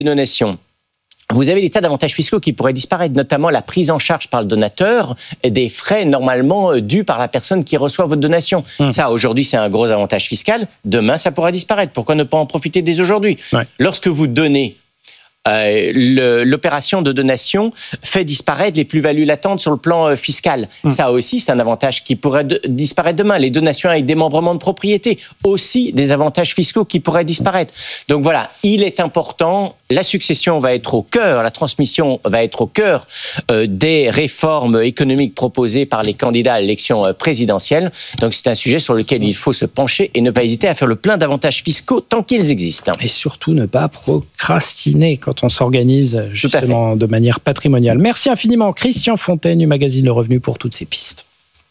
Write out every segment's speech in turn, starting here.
donation, vous avez des tas d'avantages fiscaux qui pourraient disparaître, notamment la prise en charge par le donateur des frais normalement dus par la personne qui reçoit votre donation. Ça, aujourd'hui, c'est un gros avantage fiscal. Demain, ça pourra disparaître. Pourquoi ne pas en profiter dès aujourd'hui ? Lorsque vous donnez, l'opération de donation fait disparaître les plus-values latentes sur le plan fiscal. Ça aussi, c'est un avantage qui pourrait disparaître demain. Les donations avec démembrement de propriété, aussi des avantages fiscaux qui pourraient disparaître. Donc voilà, il est important, la succession va être au cœur, la transmission va être au cœur des réformes économiques proposées par les candidats à l'élection présidentielle. Donc c'est un sujet sur lequel il faut se pencher et ne pas hésiter à faire le plein d'avantages fiscaux tant qu'ils existent. Et surtout ne pas procrastiner quand on s'organise justement de manière patrimoniale. Merci infiniment Christian Fontaine du magazine Le Revenu pour toutes ces pistes.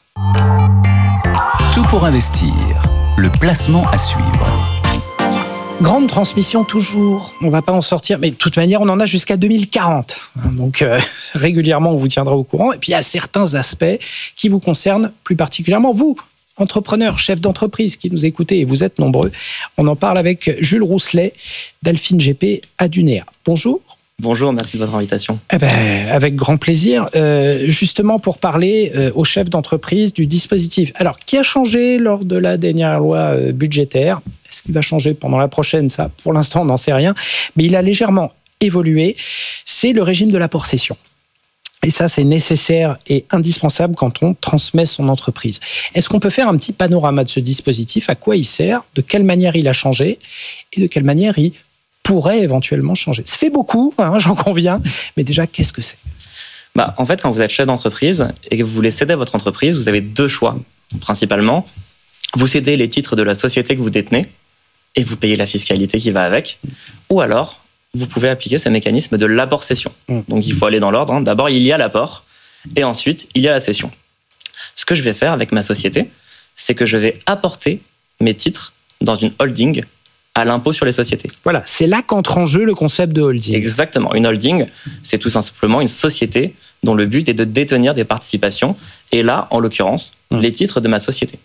Tout pour investir, le placement à suivre. Grande transmission toujours, on ne va pas en sortir, mais de toute manière on en a jusqu'à 2040. Donc régulièrement on vous tiendra au courant. Et puis il y a certains aspects qui vous concernent plus particulièrement, vous, entrepreneurs, chefs d'entreprise qui nous écoutez, et vous êtes nombreux. On en parle avec Jules Rousselet d'Alphine GP à Dunéa. Bonjour. Bonjour, merci de votre invitation. Avec grand plaisir. Justement pour parler aux chefs d'entreprise du dispositif. Alors, qui a changé lors de la dernière loi budgétaire ? Est-ce qu'il va changer pendant la prochaine ? Ça, pour l'instant, on n'en sait rien. Mais il a légèrement évolué. C'est le régime de l'apport-cession. Et ça, c'est nécessaire et indispensable quand on transmet son entreprise. Est-ce qu'on peut faire un petit panorama de ce dispositif ? À quoi il sert ? De quelle manière il a changé ? Et de quelle manière il pourrait éventuellement changer ? Ça fait beaucoup, j'en conviens. Mais déjà, qu'est-ce que c'est ? En fait, quand vous êtes chef d'entreprise et que vous voulez céder votre entreprise, vous avez deux choix, principalement. Vous cédez les titres de la société que vous détenez et vous payez la fiscalité qui va avec. Ou alors, vous pouvez appliquer ce mécanisme de l'apport-cession. Donc, il faut aller dans l'ordre. D'abord, il y a l'apport et ensuite, il y a la cession. Ce que je vais faire avec ma société, c'est que je vais apporter mes titres dans une holding à l'impôt sur les sociétés. Voilà, c'est là qu'entre en jeu le concept de holding. Exactement. Une holding, c'est tout simplement une société dont le but est de détenir des participations. Et là, en l'occurrence, les titres de ma société.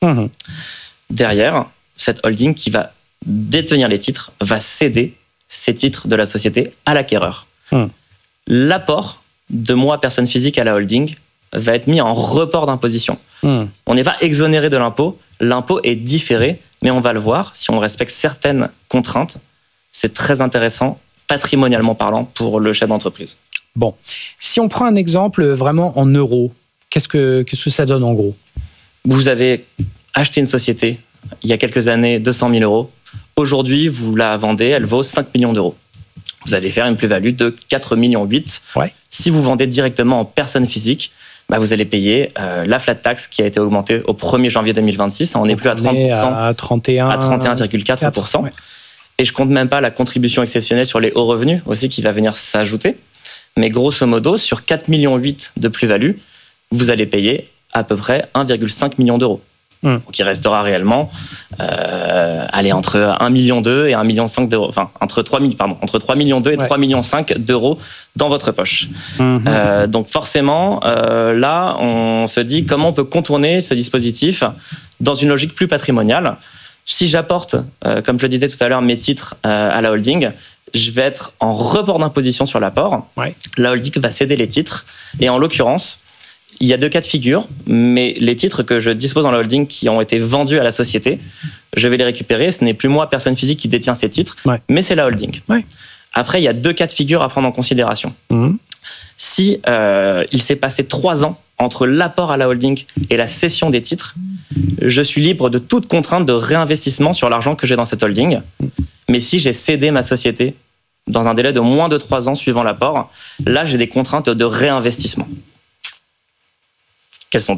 Derrière, cette holding qui va détenir les titres va céder ces titres de la société à l'acquéreur. L'apport de moi, personne physique, à la holding va être mis en report d'imposition. On n'est pas exonéré de l'impôt. L'impôt est différé, mais on va le voir, si on respecte certaines contraintes, c'est très intéressant, patrimonialement parlant, pour le chef d'entreprise. Bon, si on prend un exemple vraiment en euros, qu'est-ce que ça donne en gros ? Vous avez acheté une société il y a quelques années, 200 000 euros. Aujourd'hui, vous la vendez, elle vaut 5 millions d'euros. Vous allez faire une plus-value de 4,8 millions. Si vous vendez directement en personne physique, vous allez payer la flat tax qui a été augmentée au 1er janvier 2026. On n'est plus à 30%, à 31,4%. Et je ne compte même pas la contribution exceptionnelle sur les hauts revenus aussi qui va venir s'ajouter. Mais grosso modo, sur 4,8 millions de plus-value, vous allez payer à peu près 1,5 million d'euros. Donc il restera réellement entre 1,2 million et 1,5 million d'euros. Enfin, entre 3 millions et 3,5 millions d'euros dans votre poche. Donc forcément, là, on se dit comment on peut contourner ce dispositif dans une logique plus patrimoniale. Si j'apporte, comme je le disais tout à l'heure, mes titres à la holding, je vais être en report d'imposition sur l'apport. La holding va céder les titres. Et en l'occurrence, il y a deux cas de figure, mais les titres que je dispose dans la holding qui ont été vendus à la société, je vais les récupérer. Ce n'est plus moi, personne physique, qui détient ces titres, mais c'est la holding. Après, il y a deux cas de figure à prendre en considération. Si il s'est passé 3 ans entre l'apport à la holding et la cession des titres, je suis libre de toute contrainte de réinvestissement sur l'argent que j'ai dans cette holding. Mais si j'ai cédé ma société dans un délai de moins de 3 ans suivant l'apport, là, j'ai des contraintes de réinvestissement. Quelles sont-elles ?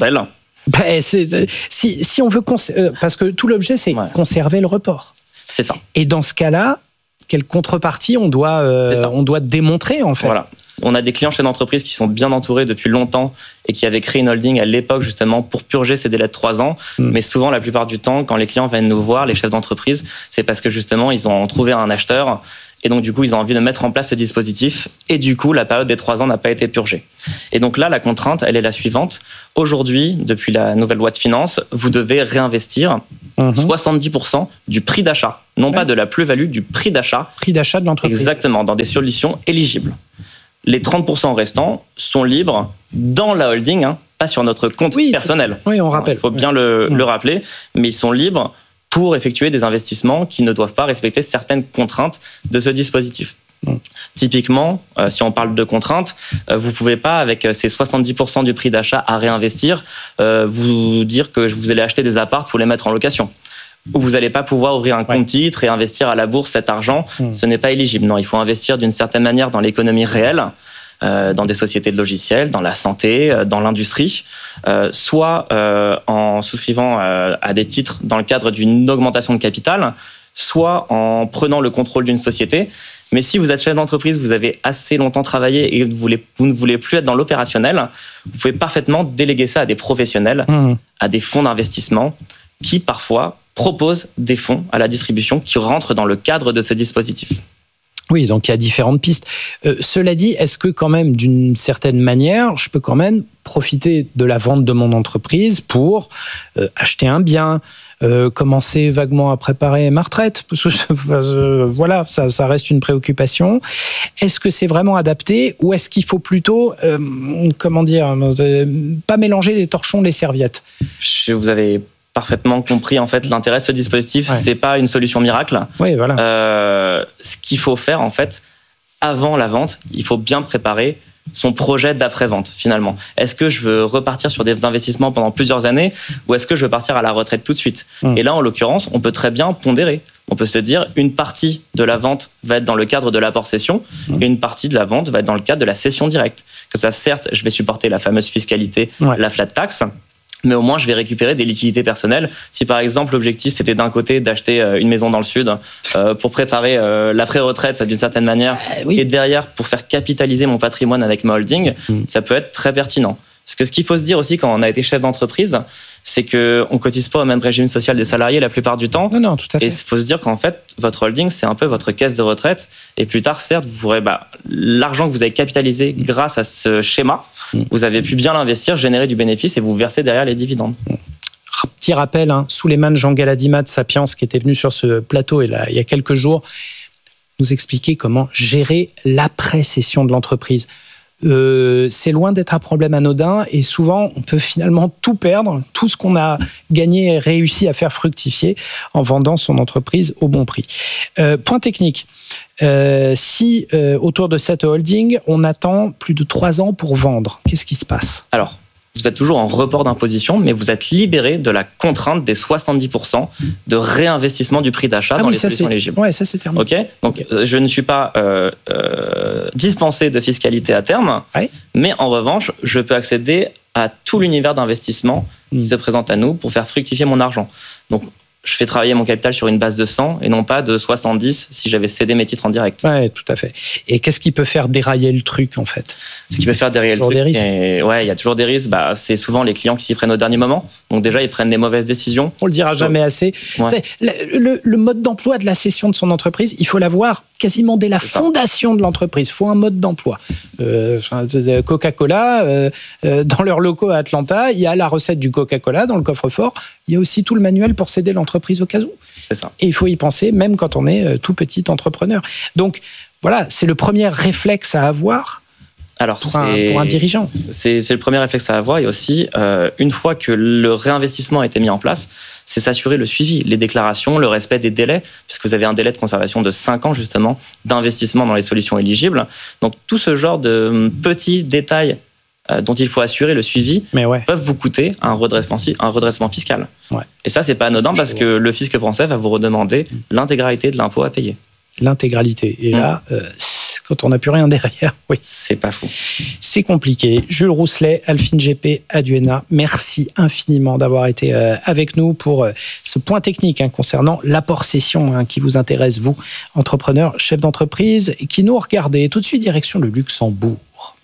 Si on veut parce que tout l'objet, c'est conserver le report. C'est ça. Et dans ce cas-là, quelle contrepartie on doit démontrer, en fait ? Voilà. On a des clients chefs d'entreprise qui sont bien entourés depuis longtemps et qui avaient créé une holding à l'époque justement pour purger ces délais de 3 ans. Mais souvent, la plupart du temps, quand les clients viennent nous voir, les chefs d'entreprise, c'est parce que justement, ils ont trouvé un acheteur. Et donc, du coup, ils ont envie de mettre en place ce dispositif. Et du coup, la période des 3 ans n'a pas été purgée. Et donc là, la contrainte, elle est la suivante. Aujourd'hui, depuis la nouvelle loi de finances, vous devez réinvestir 70% du prix d'achat non pas de la plus-value, du prix d'achat. Prix d'achat de l'entreprise. Exactement, dans des solutions éligibles. Les 30% restants sont libres dans la holding, pas sur notre compte personnel. Oui, on rappelle. Il faut bien le rappeler, mais ils sont libres pour effectuer des investissements qui ne doivent pas respecter certaines contraintes de ce dispositif. Typiquement, si on parle de contraintes, vous ne pouvez pas, avec ces 70% du prix d'achat à réinvestir, vous dire que vous allez acheter des apparts pour les mettre en location. Ou vous n'allez pas pouvoir ouvrir un compte titre et investir à la bourse cet argent. Ce n'est pas éligible. Non, il faut investir d'une certaine manière dans l'économie réelle, dans des sociétés de logiciels, dans la santé, dans l'industrie, soit en souscrivant à des titres dans le cadre d'une augmentation de capital, soit en prenant le contrôle d'une société. Mais si vous êtes chef d'entreprise, vous avez assez longtemps travaillé et vous ne voulez plus être dans l'opérationnel, vous pouvez parfaitement déléguer ça à des professionnels, à des fonds d'investissement qui parfois proposent des fonds à la distribution qui rentrent dans le cadre de ce dispositif. Oui, donc il y a différentes pistes. Cela dit, est-ce que quand même, d'une certaine manière, je peux quand même profiter de la vente de mon entreprise pour acheter un bien, commencer vaguement à préparer ma retraite, parce que voilà, ça reste une préoccupation. Est-ce que c'est vraiment adapté ou est-ce qu'il faut plutôt, pas mélanger les torchons, les serviettes ? Vous avez parfaitement compris en fait l'intérêt de ce dispositif. C'est pas une solution miracle. Oui, voilà. Ce qu'il faut faire en fait avant la vente, il faut bien préparer son projet d'après-vente finalement. Est-ce que je veux repartir sur des investissements pendant plusieurs années ou est-ce que je veux partir à la retraite tout de suite ? Et là en l'occurrence, on peut très bien pondérer. On peut se dire une partie de la vente va être dans le cadre de l'apport-cession et une partie de la vente va être dans le cadre de la cession directe. Comme ça, certes, je vais supporter la fameuse fiscalité, la flat tax, mais au moins je vais récupérer des liquidités personnelles. Si par exemple l'objectif c'était d'un côté d'acheter une maison dans le sud pour préparer l'après-retraite d'une certaine manière et derrière pour faire capitaliser mon patrimoine avec ma holding, ça peut être très pertinent. Parce que ce qu'il faut se dire aussi quand on a été chef d'entreprise, c'est qu'on ne cotise pas au même régime social des salariés la plupart du temps. Non, tout à fait. Et il faut se dire qu'en fait, votre holding, c'est un peu votre caisse de retraite. Et plus tard, certes, vous pourrez, l'argent que vous avez capitalisé grâce à ce schéma, vous avez pu bien l'investir, générer du bénéfice et vous verser derrière les dividendes. Petit rappel, Souleymane Jean Galadima de Sapiens, qui était venu sur ce plateau il y a quelques jours, nous expliquer comment gérer l'après-cession de l'entreprise. C'est loin d'être un problème anodin et souvent on peut finalement tout perdre, tout ce qu'on a gagné et réussi à faire fructifier en vendant son entreprise au bon prix. Point technique, si autour de cette holding on attend plus de 3 ans pour vendre, qu'est-ce qui se passe ? Alors, vous êtes toujours en report d'imposition, mais vous êtes libéré de la contrainte des 70% de réinvestissement du prix d'achat dans les solutions éligibles. Oui, ça c'est terminé. Ok, donc je ne suis pas dispensé de fiscalité à terme, mais en revanche, je peux accéder à tout l'univers d'investissement qui se présente à nous pour faire fructifier mon argent. Donc, je fais travailler mon capital sur une base de 100 et non pas de 70 si j'avais cédé mes titres en direct. Oui, tout à fait. Et qu'est-ce qui peut faire dérailler le truc, en fait ? Ce qui peut faire dérailler le truc, il y a toujours des risques. C'est souvent les clients qui s'y prennent au dernier moment. Donc déjà, ils prennent des mauvaises décisions. On le dira jamais assez. Ouais. Le mode d'emploi de la cession de son entreprise, il faut l'avoir quasiment dès la fondation de l'entreprise. Il faut un mode d'emploi. Coca-Cola, dans leurs locaux à Atlanta, il y a la recette du Coca-Cola dans le coffre-fort. Il y a aussi tout le manuel pour céder l'entreprise au cas où. C'est ça. Et il faut y penser même quand on est tout petit entrepreneur. Donc voilà, c'est le premier réflexe à avoir. Alors, pour un dirigeant. C'est le premier réflexe à avoir. Et aussi, une fois que le réinvestissement a été mis en place, c'est s'assurer le suivi, les déclarations, le respect des délais, puisque vous avez un délai de conservation de 5 ans, justement, d'investissement dans les solutions éligibles. Donc, tout ce genre de petits détails dont il faut assurer le suivi peuvent vous coûter un redressement fiscal. Ouais. Et ça, c'est pas anodin parce que le fisc français va vous redemander l'intégralité de l'impôt à payer. L'intégralité. Et là, quand on n'a plus rien derrière, c'est pas fou. C'est compliqué. Jules Rousselet, Alphine GP, Aduena, merci infiniment d'avoir été avec nous pour ce point technique concernant l'apport-cession qui vous intéresse, vous, entrepreneur, chef d'entreprise, qui nous regardez. Tout de suite, direction le Luxembourg.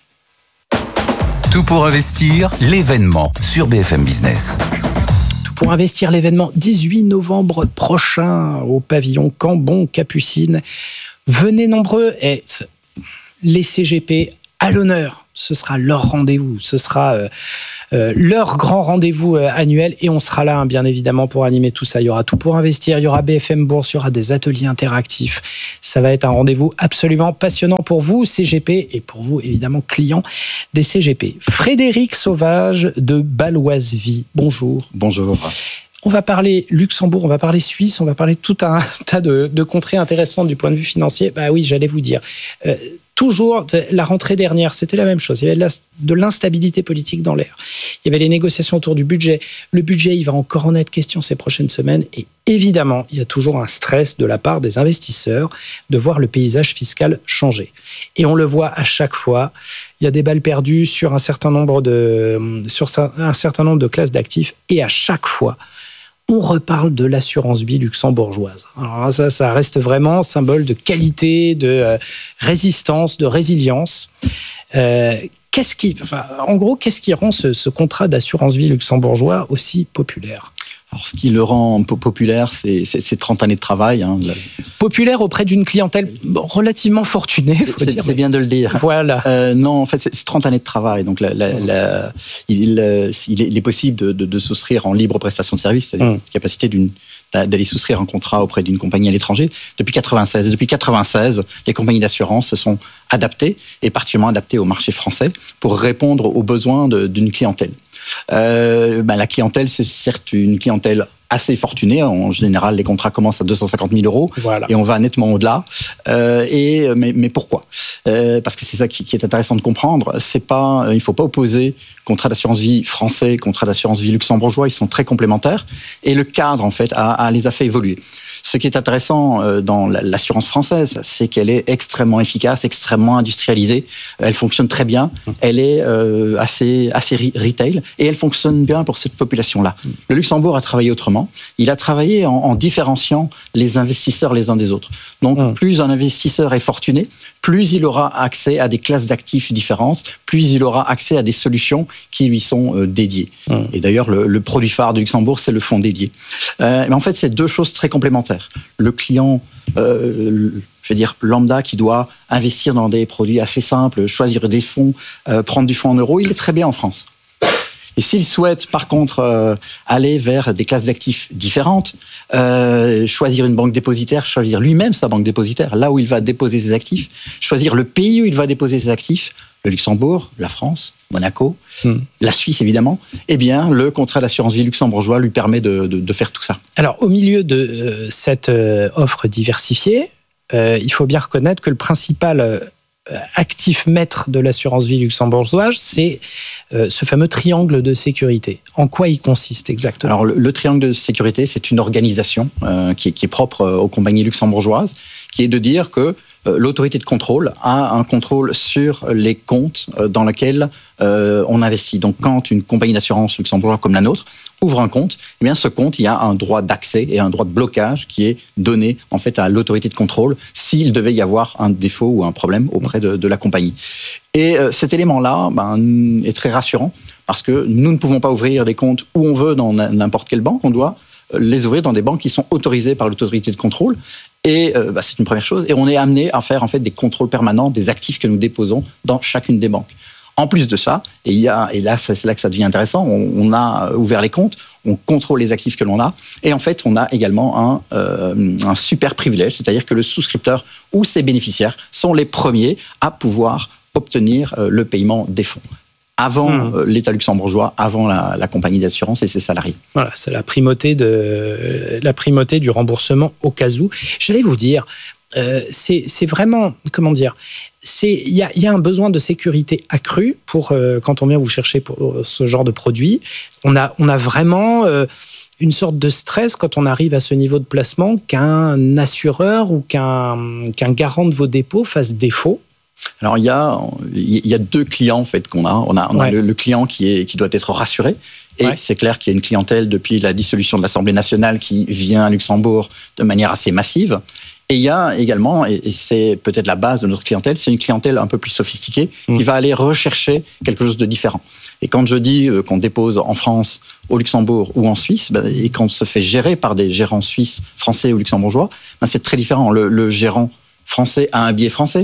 Tout pour investir, l'événement sur BFM Business. Tout pour investir, l'événement 18 novembre prochain au pavillon Cambon-Capucine. Venez nombreux et les CGP à l'honneur ce sera leur rendez-vous, ce sera leur grand rendez-vous annuel et on sera là bien évidemment pour animer tout ça. Il y aura tout pour investir, il y aura BFM Bourse, il y aura des ateliers interactifs. Ça va être un rendez-vous absolument passionnant pour vous, CGP, et pour vous évidemment clients des CGP. Frédéric Sauvage de Baloise Vie, bonjour. Bonjour. On va parler Luxembourg, on va parler Suisse, on va parler tout un tas de contrées intéressantes du point de vue financier. Bah oui, j'allais vous dire. Toujours, la rentrée dernière, c'était la même chose. Il y avait de l'instabilité politique dans l'air. Il y avait les négociations autour du budget. Le budget, il va encore en être question ces prochaines semaines. Et évidemment, il y a toujours un stress de la part des investisseurs de voir le paysage fiscal changer. Et on le voit à chaque fois. Il y a des balles perdues sur un certain nombre de classes d'actifs. Et à chaque fois, on reparle de l'assurance vie luxembourgeoise. Alors ça reste vraiment symbole de qualité, de résistance, de résilience. Qu'est-ce qui rend ce contrat d'assurance vie luxembourgeois aussi populaire ? Alors, ce qui le rend populaire, c'est 30 années de travail. Populaire auprès d'une clientèle relativement fortunée, faut dire. C'est bien de le dire. Voilà. Non, en fait, c'est 30 années de travail. Donc, il est possible de souscrire en libre prestation de service, c'est-à-dire la capacité d'aller souscrire un contrat auprès d'une compagnie à l'étranger depuis 96. Et depuis 96, les compagnies d'assurance se sont adaptées, et particulièrement adaptées au marché français, pour répondre aux besoins d'une clientèle. La clientèle, c'est certes une clientèle assez fortunée. En général, les contrats commencent à 250 000 euros et on va nettement au-delà. Mais pourquoi ? Parce que c'est ça qui est intéressant de comprendre. Il ne faut pas opposer contrat d'assurance vie français, contrat d'assurance vie luxembourgeois. Ils sont très complémentaires et le cadre, en fait, les a fait évoluer. Ce qui est intéressant dans l'assurance française, c'est qu'elle est extrêmement efficace, extrêmement industrialisée. Elle fonctionne très bien. Elle est assez retail et elle fonctionne bien pour cette population-là. Le Luxembourg a travaillé autrement. Il a travaillé en différenciant les investisseurs les uns des autres. Donc, plus un investisseur est fortuné, plus il aura accès à des classes d'actifs différentes, plus il aura accès à des solutions qui lui sont dédiées. Et d'ailleurs, le produit phare du Luxembourg, c'est le fonds dédié. Mais en fait, c'est deux choses très complémentaires. Le client, lambda, qui doit investir dans des produits assez simples, choisir des fonds, prendre du fonds en euros, il est très bien en France. Et s'il souhaite, par contre, aller vers des classes d'actifs différentes, choisir une banque dépositaire, choisir lui-même sa banque dépositaire, là où il va déposer ses actifs, choisir le pays où il va déposer ses actifs, le Luxembourg, la France, Monaco, la Suisse évidemment, eh bien le contrat d'assurance vie luxembourgeois lui permet de faire tout ça. Alors au milieu de cette offre diversifiée, il faut bien reconnaître que le principal actif maître de l'assurance vie luxembourgeoise, c'est ce fameux triangle de sécurité. En quoi il consiste exactement ? Alors le triangle de sécurité, c'est une organisation qui est propre aux compagnies luxembourgeoises, qui est de dire que l'autorité de contrôle a un contrôle sur les comptes dans lesquels on investit. Donc, quand une compagnie d'assurance luxembourgeoise comme la nôtre ouvre un compte, eh bien, ce compte, il y a un droit d'accès et un droit de blocage qui est donné en fait à l'autorité de contrôle s'il devait y avoir un défaut ou un problème auprès de la compagnie. Et cet élément-là est très rassurant parce que nous ne pouvons pas ouvrir les comptes où on veut dans n'importe quelle banque. On doit les ouvrir dans des banques qui sont autorisées par l'autorité de contrôle. Et c'est une première chose. Et on est amené à faire en fait des contrôles permanents des actifs que nous déposons dans chacune des banques. En plus de ça, et là c'est là que ça devient intéressant, on a ouvert les comptes, on contrôle les actifs que l'on a, et en fait on a également un super privilège, c'est-à-dire que le souscripteur ou ses bénéficiaires sont les premiers à pouvoir obtenir le paiement des fonds. Avant l'État luxembourgeois, avant la compagnie d'assurance et ses salariés. Voilà, c'est la primauté du remboursement au cas où. J'allais vous dire, c'est vraiment, comment dire, il y a un besoin de sécurité accru pour quand on vient vous chercher pour ce genre de produit. On a vraiment une sorte de stress quand on arrive à ce niveau de placement qu'un assureur ou qu'un garant de vos dépôts fasse défaut. Alors il y a deux clients en fait qu'on a. On a le client qui doit être rassuré. Et c'est clair qu'il y a une clientèle depuis la dissolution de l'Assemblée nationale qui vient à Luxembourg de manière assez massive. Et il y a également, et c'est peut-être la base de notre clientèle, c'est une clientèle un peu plus sophistiquée qui va aller rechercher quelque chose de différent. Et quand je dis qu'on dépose en France, au Luxembourg ou en Suisse, et qu'on se fait gérer par des gérants suisses, français ou luxembourgeois, c'est très différent. Le gérant français a un billet français,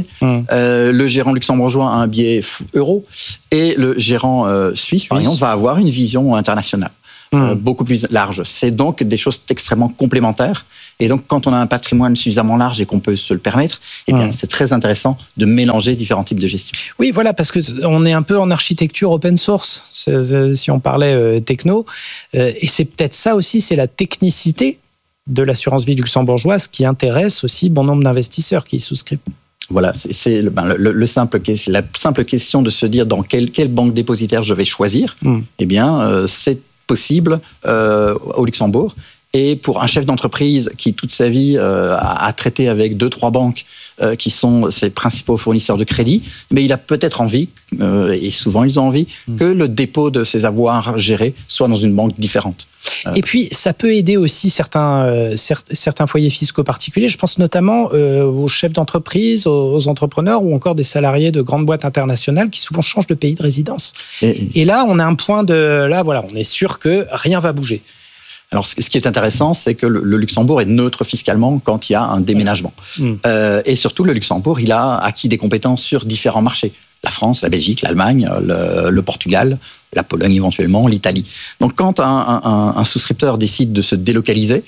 le gérant luxembourgeois a un billet euro, et le gérant suisse, par exemple, va avoir une vision internationale. Beaucoup plus large. C'est donc des choses extrêmement complémentaires. Et donc, quand on a un patrimoine suffisamment large et qu'on peut se le permettre, eh bien, c'est très intéressant de mélanger différents types de gestion. Oui, voilà, parce qu'on est un peu en architecture open source, si on parlait techno. Et c'est peut-être ça aussi, c'est la technicité de l'assurance vie luxembourgeoise qui intéresse aussi bon nombre d'investisseurs qui y souscrivent. Voilà, c'est la simple question de se dire dans quelle banque dépositaire je vais choisir. Eh bien, c'est possible au Luxembourg. Et pour un chef d'entreprise qui, toute sa vie, a traité avec 2-3 banques qui sont ses principaux fournisseurs de crédit, mais il a peut-être envie, et souvent ils ont envie, que le dépôt de ses avoirs gérés soit dans une banque différente. Et puis, ça peut aider aussi certains foyers fiscaux particuliers. Je pense notamment aux chefs d'entreprise, aux entrepreneurs ou encore des salariés de grandes boîtes internationales qui souvent changent de pays de résidence. Et là, on a un point on est sûr que rien va bouger. Alors, ce qui est intéressant, c'est que le Luxembourg est neutre fiscalement quand il y a un déménagement. Et surtout, le Luxembourg, il a acquis des compétences sur différents marchés. La France, la Belgique, l'Allemagne, le Portugal, la Pologne éventuellement, l'Italie. Donc, quand un souscripteur décide de se délocaliser,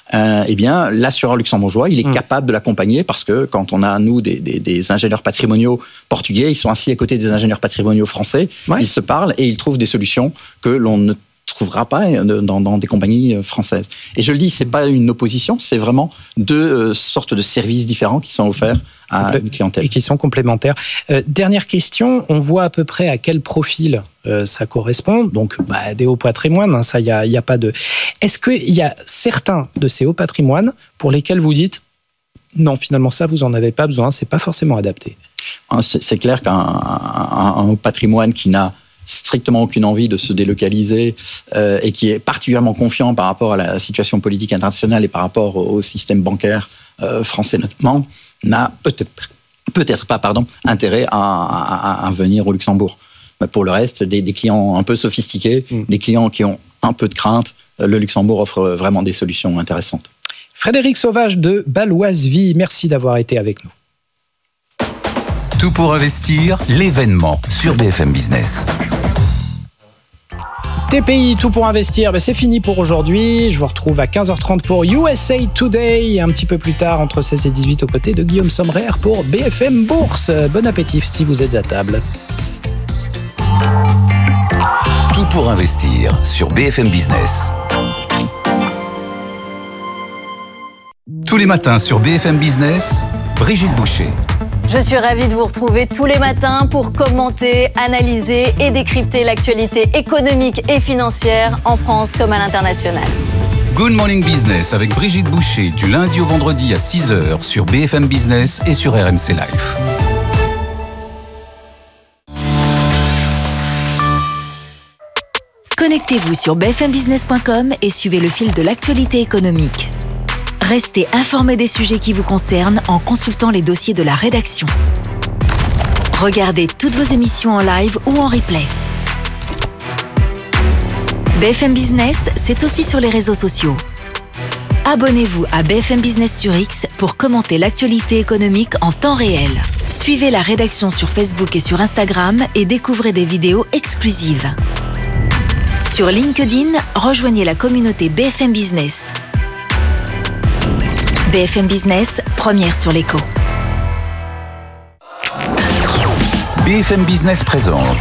eh bien, l'assureur luxembourgeois, il est capable de l'accompagner parce que quand on a, nous, des ingénieurs patrimoniaux portugais, ils sont assis à côté des ingénieurs patrimoniaux français, ils se parlent et ils trouvent des solutions que l'on ne trouvera pas dans des compagnies françaises. Et je le dis, c'est pas une opposition, c'est vraiment deux sortes de services différents qui sont offerts à une clientèle. Et qui sont complémentaires. Dernière question, on voit à peu près à quel profil ça correspond. Donc, des hauts patrimoines, ça, il y a pas de... Est-ce qu'il y a certains de ces hauts patrimoines pour lesquels vous dites non, finalement, ça, vous en avez pas besoin, c'est pas forcément adapté? C'est clair qu'un haut patrimoine qui n'a strictement aucune envie de se délocaliser et qui est particulièrement confiant par rapport à la situation politique internationale et par rapport au système bancaire français notamment, n'a peut-être pas intérêt à venir au Luxembourg. Mais pour le reste, des clients un peu sophistiqués, des clients qui ont un peu de crainte, le Luxembourg offre vraiment des solutions intéressantes. Frédéric Sauvage de Baloise Vie, merci d'avoir été avec nous. Tout pour investir, l'événement sur BFM Business. TPI, tout pour investir, c'est fini pour aujourd'hui. Je vous retrouve à 15h30 pour USA Today et un petit peu plus tard, entre 16 et 18, aux côtés de Guillaume Sommerer pour BFM Bourse. Bon appétit si vous êtes à table. Tout pour investir sur BFM Business. Tous les matins sur BFM Business, Brigitte Boucher. Je suis ravie de vous retrouver tous les matins pour commenter, analyser et décrypter l'actualité économique et financière en France comme à l'international. Good Morning Business avec Brigitte Boucher du lundi au vendredi à 6h sur BFM Business et sur RMC Live. Connectez-vous sur bfmbusiness.com et suivez le fil de l'actualité économique. Restez informés des sujets qui vous concernent en consultant les dossiers de la rédaction. Regardez toutes vos émissions en live ou en replay. BFM Business, c'est aussi sur les réseaux sociaux. Abonnez-vous à BFM Business sur X pour commenter l'actualité économique en temps réel. Suivez la rédaction sur Facebook et sur Instagram et découvrez des vidéos exclusives. Sur LinkedIn, rejoignez la communauté BFM Business. BFM Business, première sur l'écho. BFM Business présente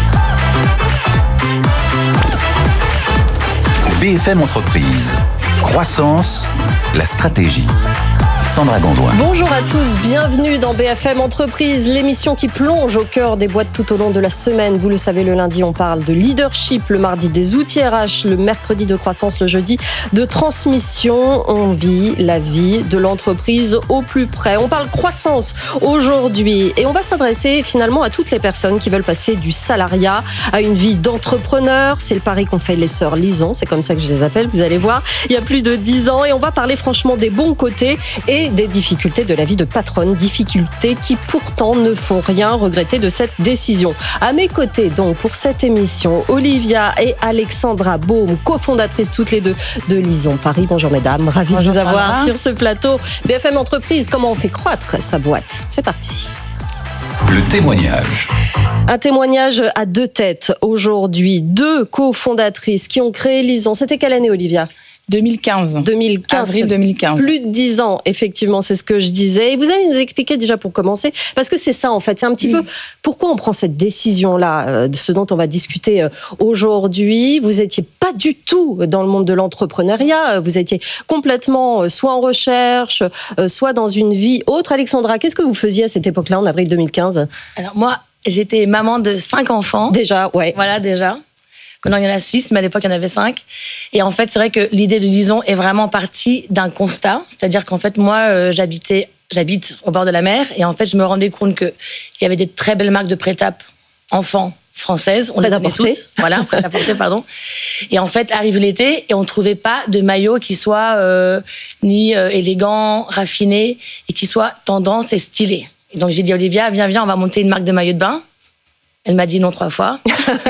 BFM Entreprise. Croissance, la stratégie. Sandra Gondouin. Bonjour à tous, bienvenue dans BFM Entreprise, l'émission qui plonge au cœur des boîtes tout au long de la semaine. Vous le savez, le lundi, on parle de leadership, le mardi des outils RH, le mercredi de croissance, le jeudi de transmission. On vit la vie de l'entreprise au plus près. On parle croissance aujourd'hui et on va s'adresser finalement à toutes les personnes qui veulent passer du salariat à une vie d'entrepreneur. C'est le pari qu'ont fait les sœurs Lison, c'est comme ça que je les appelle, vous allez voir, il y a plus de 10 ans et on va parler franchement des bons côtés et et des difficultés de la vie de patronne, difficultés qui pourtant ne font rien regretter de cette décision. À mes côtés, donc, pour cette émission, Olivia et Alexandra Baume, cofondatrices toutes les deux de Lison Paris. Bonjour mesdames, ravi de vous avoir sur ce plateau. BFM Entreprise, comment on fait croître sa boîte? C'est parti. Le témoignage. Un témoignage à deux têtes aujourd'hui. Deux cofondatrices qui ont créé Lison. C'était quelle année, Olivia? 2015. Avril 2015. Plus de 10 ans, effectivement, c'est ce que je disais. Et vous allez nous expliquer déjà pour commencer, parce que c'est ça en fait, c'est un petit peu pourquoi on prend cette décision-là, de ce dont on va discuter aujourd'hui. Vous étiez pas du tout dans le monde de l'entrepreneuriat, vous étiez complètement soit en recherche, soit dans une vie autre. Alexandra, qu'est-ce que vous faisiez à cette époque-là, en avril 2015? Alors moi, j'étais maman de 5 enfants. Déjà, ouais. Voilà, déjà. Maintenant, il y en a 6, mais à l'époque, il y en avait 5. Et en fait, c'est vrai que l'idée de Lison est vraiment partie d'un constat. C'est-à-dire qu'en fait, moi, j'habite au bord de la mer. Et en fait, je me rendais compte qu'il y avait des très belles marques de prêt-à-porter enfants françaises. On les connaît toutes. Voilà, prêt-à-porter, pardon. Et en fait, arrive l'été et on ne trouvait pas de maillot qui soit ni élégant, raffiné, et qui soit tendance et stylé. Et donc, j'ai dit, Olivia, viens, on va monter une marque de maillot de bain. Elle m'a dit non 3 fois.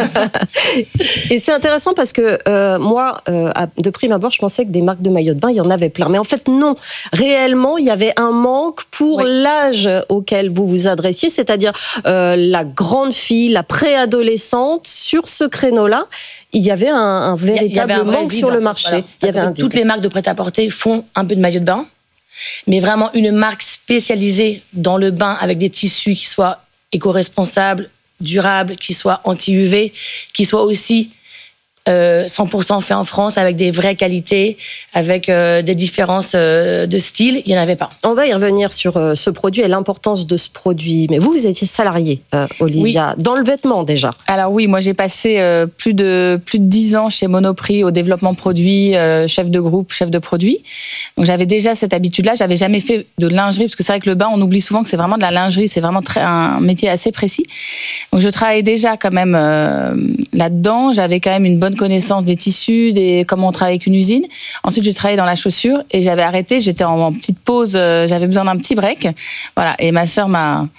Et c'est intéressant parce que moi, de prime abord, je pensais que des marques de maillots de bain, il y en avait plein. Mais en fait, non. Réellement, il y avait un manque pour l'âge auquel vous vous adressiez, c'est-à-dire la grande fille, la préadolescente. Sur ce créneau-là, il y avait un véritable manque sur le marché. Voilà. Toutes les marques de prêt-à-porter font un peu de maillot de bain, mais vraiment une marque spécialisée dans le bain avec des tissus qui soient éco-responsables, durable, qui soit anti-UV, qui soit aussi 100% fait en France, avec des vraies qualités, avec des différences de style, il n'y en avait pas. On va y revenir sur ce produit et l'importance de ce produit. Mais vous étiez salariée, Olivia, dans le vêtement déjà. Alors oui, moi j'ai passé plus de 10 ans chez Monoprix au développement produit, chef de groupe, chef de produit. Donc j'avais déjà cette habitude-là. J'avais jamais fait de lingerie, parce que c'est vrai que le bain, on oublie souvent que c'est vraiment de la lingerie, c'est vraiment un métier assez précis. Donc je travaillais déjà quand même là-dedans. J'avais quand même une bonne connaissance des tissus, comment on travaille avec une usine. Ensuite, j'ai travaillé dans la chaussure et j'avais arrêté. J'étais en petite pause. J'avais besoin d'un petit break. Voilà. Et ma sœur m'a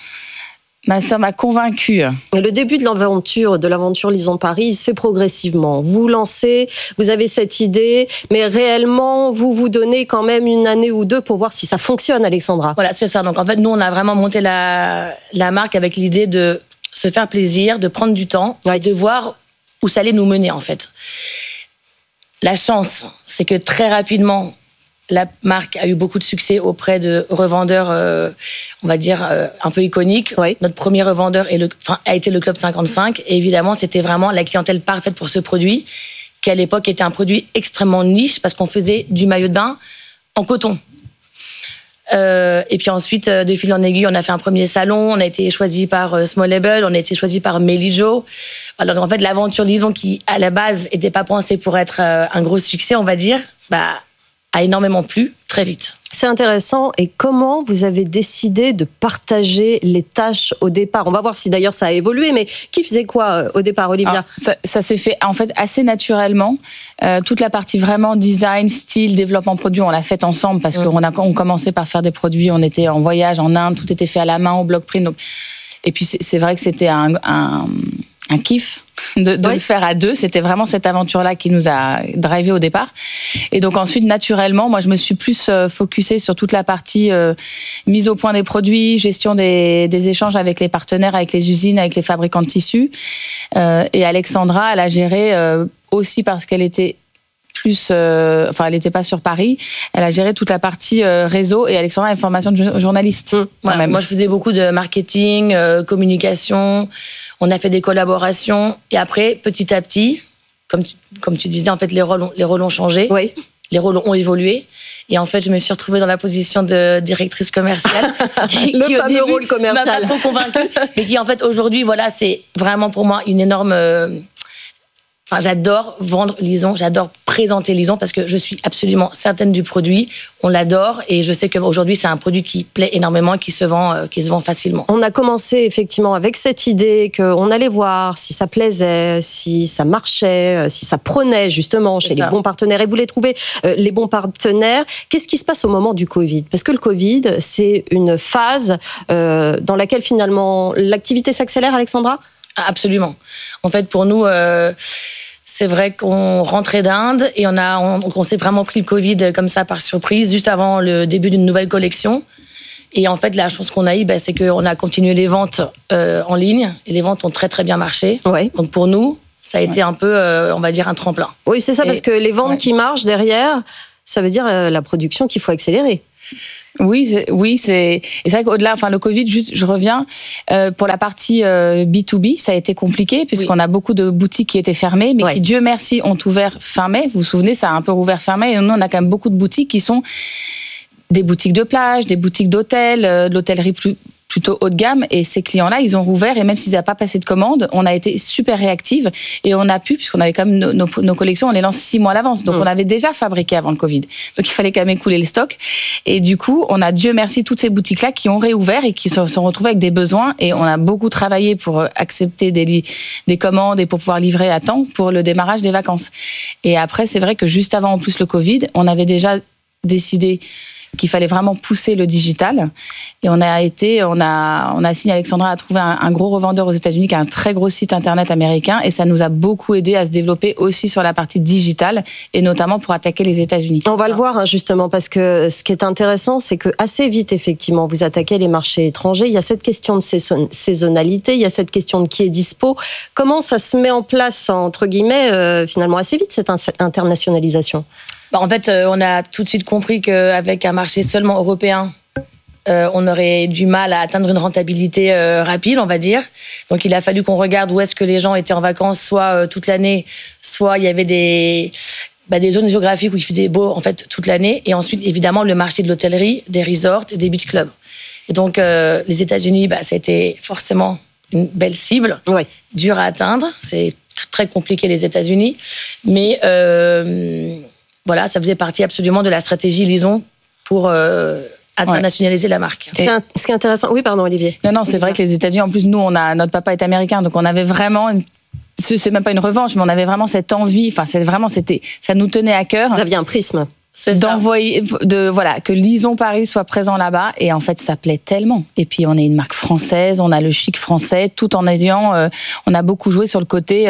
convaincue. Et le début de l'aventure Lison Paris, il se fait progressivement. Vous lancez, vous avez cette idée, mais réellement, vous donnez quand même une année ou deux pour voir si ça fonctionne, Alexandra. Voilà, c'est ça. Donc en fait, nous, on a vraiment monté la marque avec l'idée de se faire plaisir, de prendre du temps, et de voir où ça allait nous mener, en fait. La chance, c'est que très rapidement, la marque a eu beaucoup de succès auprès de revendeurs, on va dire, un peu iconiques. Oui. Notre premier revendeur a été le Club 55. Et évidemment, c'était vraiment la clientèle parfaite pour ce produit, qui à l'époque était un produit extrêmement niche, parce qu'on faisait du maillot de bain en coton. Et puis ensuite, de fil en aiguille, on a fait un premier salon. On a été choisi par Small Label, on a été choisi par Melijo. Alors en fait, l'aventure Lison, qui à la base n'était pas pensée pour être un gros succès, on va dire, a énormément plu très vite. C'est intéressant. Et comment vous avez décidé de partager les tâches au départ? On va voir si d'ailleurs ça a évolué, mais qui faisait quoi au départ, Olivia? Ça s'est fait en fait assez naturellement. Toute la partie vraiment design, style, développement produit, on l'a fait ensemble parce qu'on commençait par faire des produits. On était en voyage en Inde, tout était fait à la main au bloc print. Donc... Et puis c'est vrai que c'était un kiff de le faire à deux. C'était vraiment cette aventure-là qui nous a drivé au départ. Et donc ensuite, naturellement, moi, je me suis plus focusée sur toute la partie mise au point des produits, gestion des échanges avec les partenaires, avec les usines, avec les fabricants de tissus. Et Alexandra, elle a géré aussi parce qu'elle était elle n'était pas sur Paris. Elle a géré toute la partie réseau, et Alexandra a une formation de journaliste. Voilà. Moi, je faisais beaucoup de marketing, communication. On a fait des collaborations. Et après, petit à petit, comme tu disais, en fait, les rôles ont changé. Oui. Les rôles ont évolué. Et en fait, je me suis retrouvée dans la position de directrice commerciale. Le fameux rôle commercial. M'a pas trop convaincue. Mais qui, en fait, aujourd'hui, voilà, c'est vraiment pour moi une énorme Enfin, j'adore vendre Lison, j'adore présenter Lison parce que je suis absolument certaine du produit. On l'adore et je sais qu'aujourd'hui, c'est un produit qui plaît énormément et qui se vend facilement. On a commencé effectivement avec cette idée qu'on allait voir si ça plaisait, si ça marchait, si ça prenait justement chez les bons partenaires. Et vous les trouvez, les bons partenaires. Qu'est-ce qui se passe au moment du Covid ? Parce que le Covid, c'est une phase dans laquelle finalement l'activité s'accélère, Alexandra ? Absolument. En fait, pour nous, c'est vrai qu'on rentrait d'Inde et on s'est vraiment pris le Covid comme ça par surprise, juste avant le début d'une nouvelle collection. Et en fait, la chance qu'on a eue, c'est qu'on a continué les ventes en ligne et les ventes ont très très bien marché. Ouais. Donc pour nous, ça a été un peu, on va dire, un tremplin. Oui, c'est ça, parce que les ventes qui marchent derrière, ça veut dire la production qu'il faut accélérer. Oui, c'est vrai qu'au-delà, le Covid, juste, je reviens, pour la partie B2B, ça a été compliqué puisqu'on a beaucoup de boutiques qui étaient fermées, mais qui, Dieu merci, ont ouvert fin mai. Vous vous souvenez, ça a un peu rouvert fin mai. Et nous, on a quand même beaucoup de boutiques qui sont des boutiques de plage, des boutiques d'hôtel, de l'hôtellerie plutôt haut de gamme, et ces clients-là, ils ont rouvert, et même s'ils n'avaient pas passé de commande, on a été super réactive, et on a pu, puisqu'on avait quand même nos collections, on les lance 6 mois à l'avance, donc on avait déjà fabriqué avant le Covid, donc il fallait quand même écouler le stock, et du coup, on a, Dieu merci, toutes ces boutiques-là qui ont réouvert et qui se sont retrouvées avec des besoins, et on a beaucoup travaillé pour accepter des commandes et pour pouvoir livrer à temps pour le démarrage des vacances. Et après, c'est vrai que juste avant, en plus, le Covid, on avait déjà décidé qu'il fallait vraiment pousser le digital. Et on a signé, Alexandra a trouvé un gros revendeur aux États-Unis qui a un très gros site internet américain, et ça nous a beaucoup aidé à se développer aussi sur la partie digitale, et notamment pour attaquer les États-Unis. On va le voir justement, parce que ce qui est intéressant, c'est que assez vite, effectivement, vous attaquez les marchés étrangers. Il y a cette question de saisonnalité, il y a cette question de qui est dispo. Comment ça se met en place, entre guillemets, finalement assez vite, cette internationalisation ? En fait, on a tout de suite compris qu'avec un marché seulement européen, on aurait du mal à atteindre une rentabilité rapide, on va dire. Donc, il a fallu qu'on regarde où est-ce que les gens étaient en vacances, soit toute l'année, soit il y avait des zones géographiques où il faisait beau, en fait, toute l'année. Et ensuite, évidemment, le marché de l'hôtellerie, des resorts, des beach clubs. Et donc, les États-Unis, ça a été forcément une belle cible, dure à atteindre. C'est très compliqué, les États-Unis. Mais voilà, ça faisait partie absolument de la stratégie Lison pour internationaliser la marque. Ce qui est intéressant... Oui, pardon, Olivier. Non, c'est vrai que les États-Unis, en plus, nous, notre papa est américain, donc on avait vraiment... C'est même pas une revanche, mais on avait vraiment cette envie, ça nous tenait à cœur. Vous aviez un prisme. Que Lison Paris soit présent là-bas, et en fait ça plaît tellement. Et puis on est une marque française, on a le chic français, tout en ayant, on a beaucoup joué sur le côté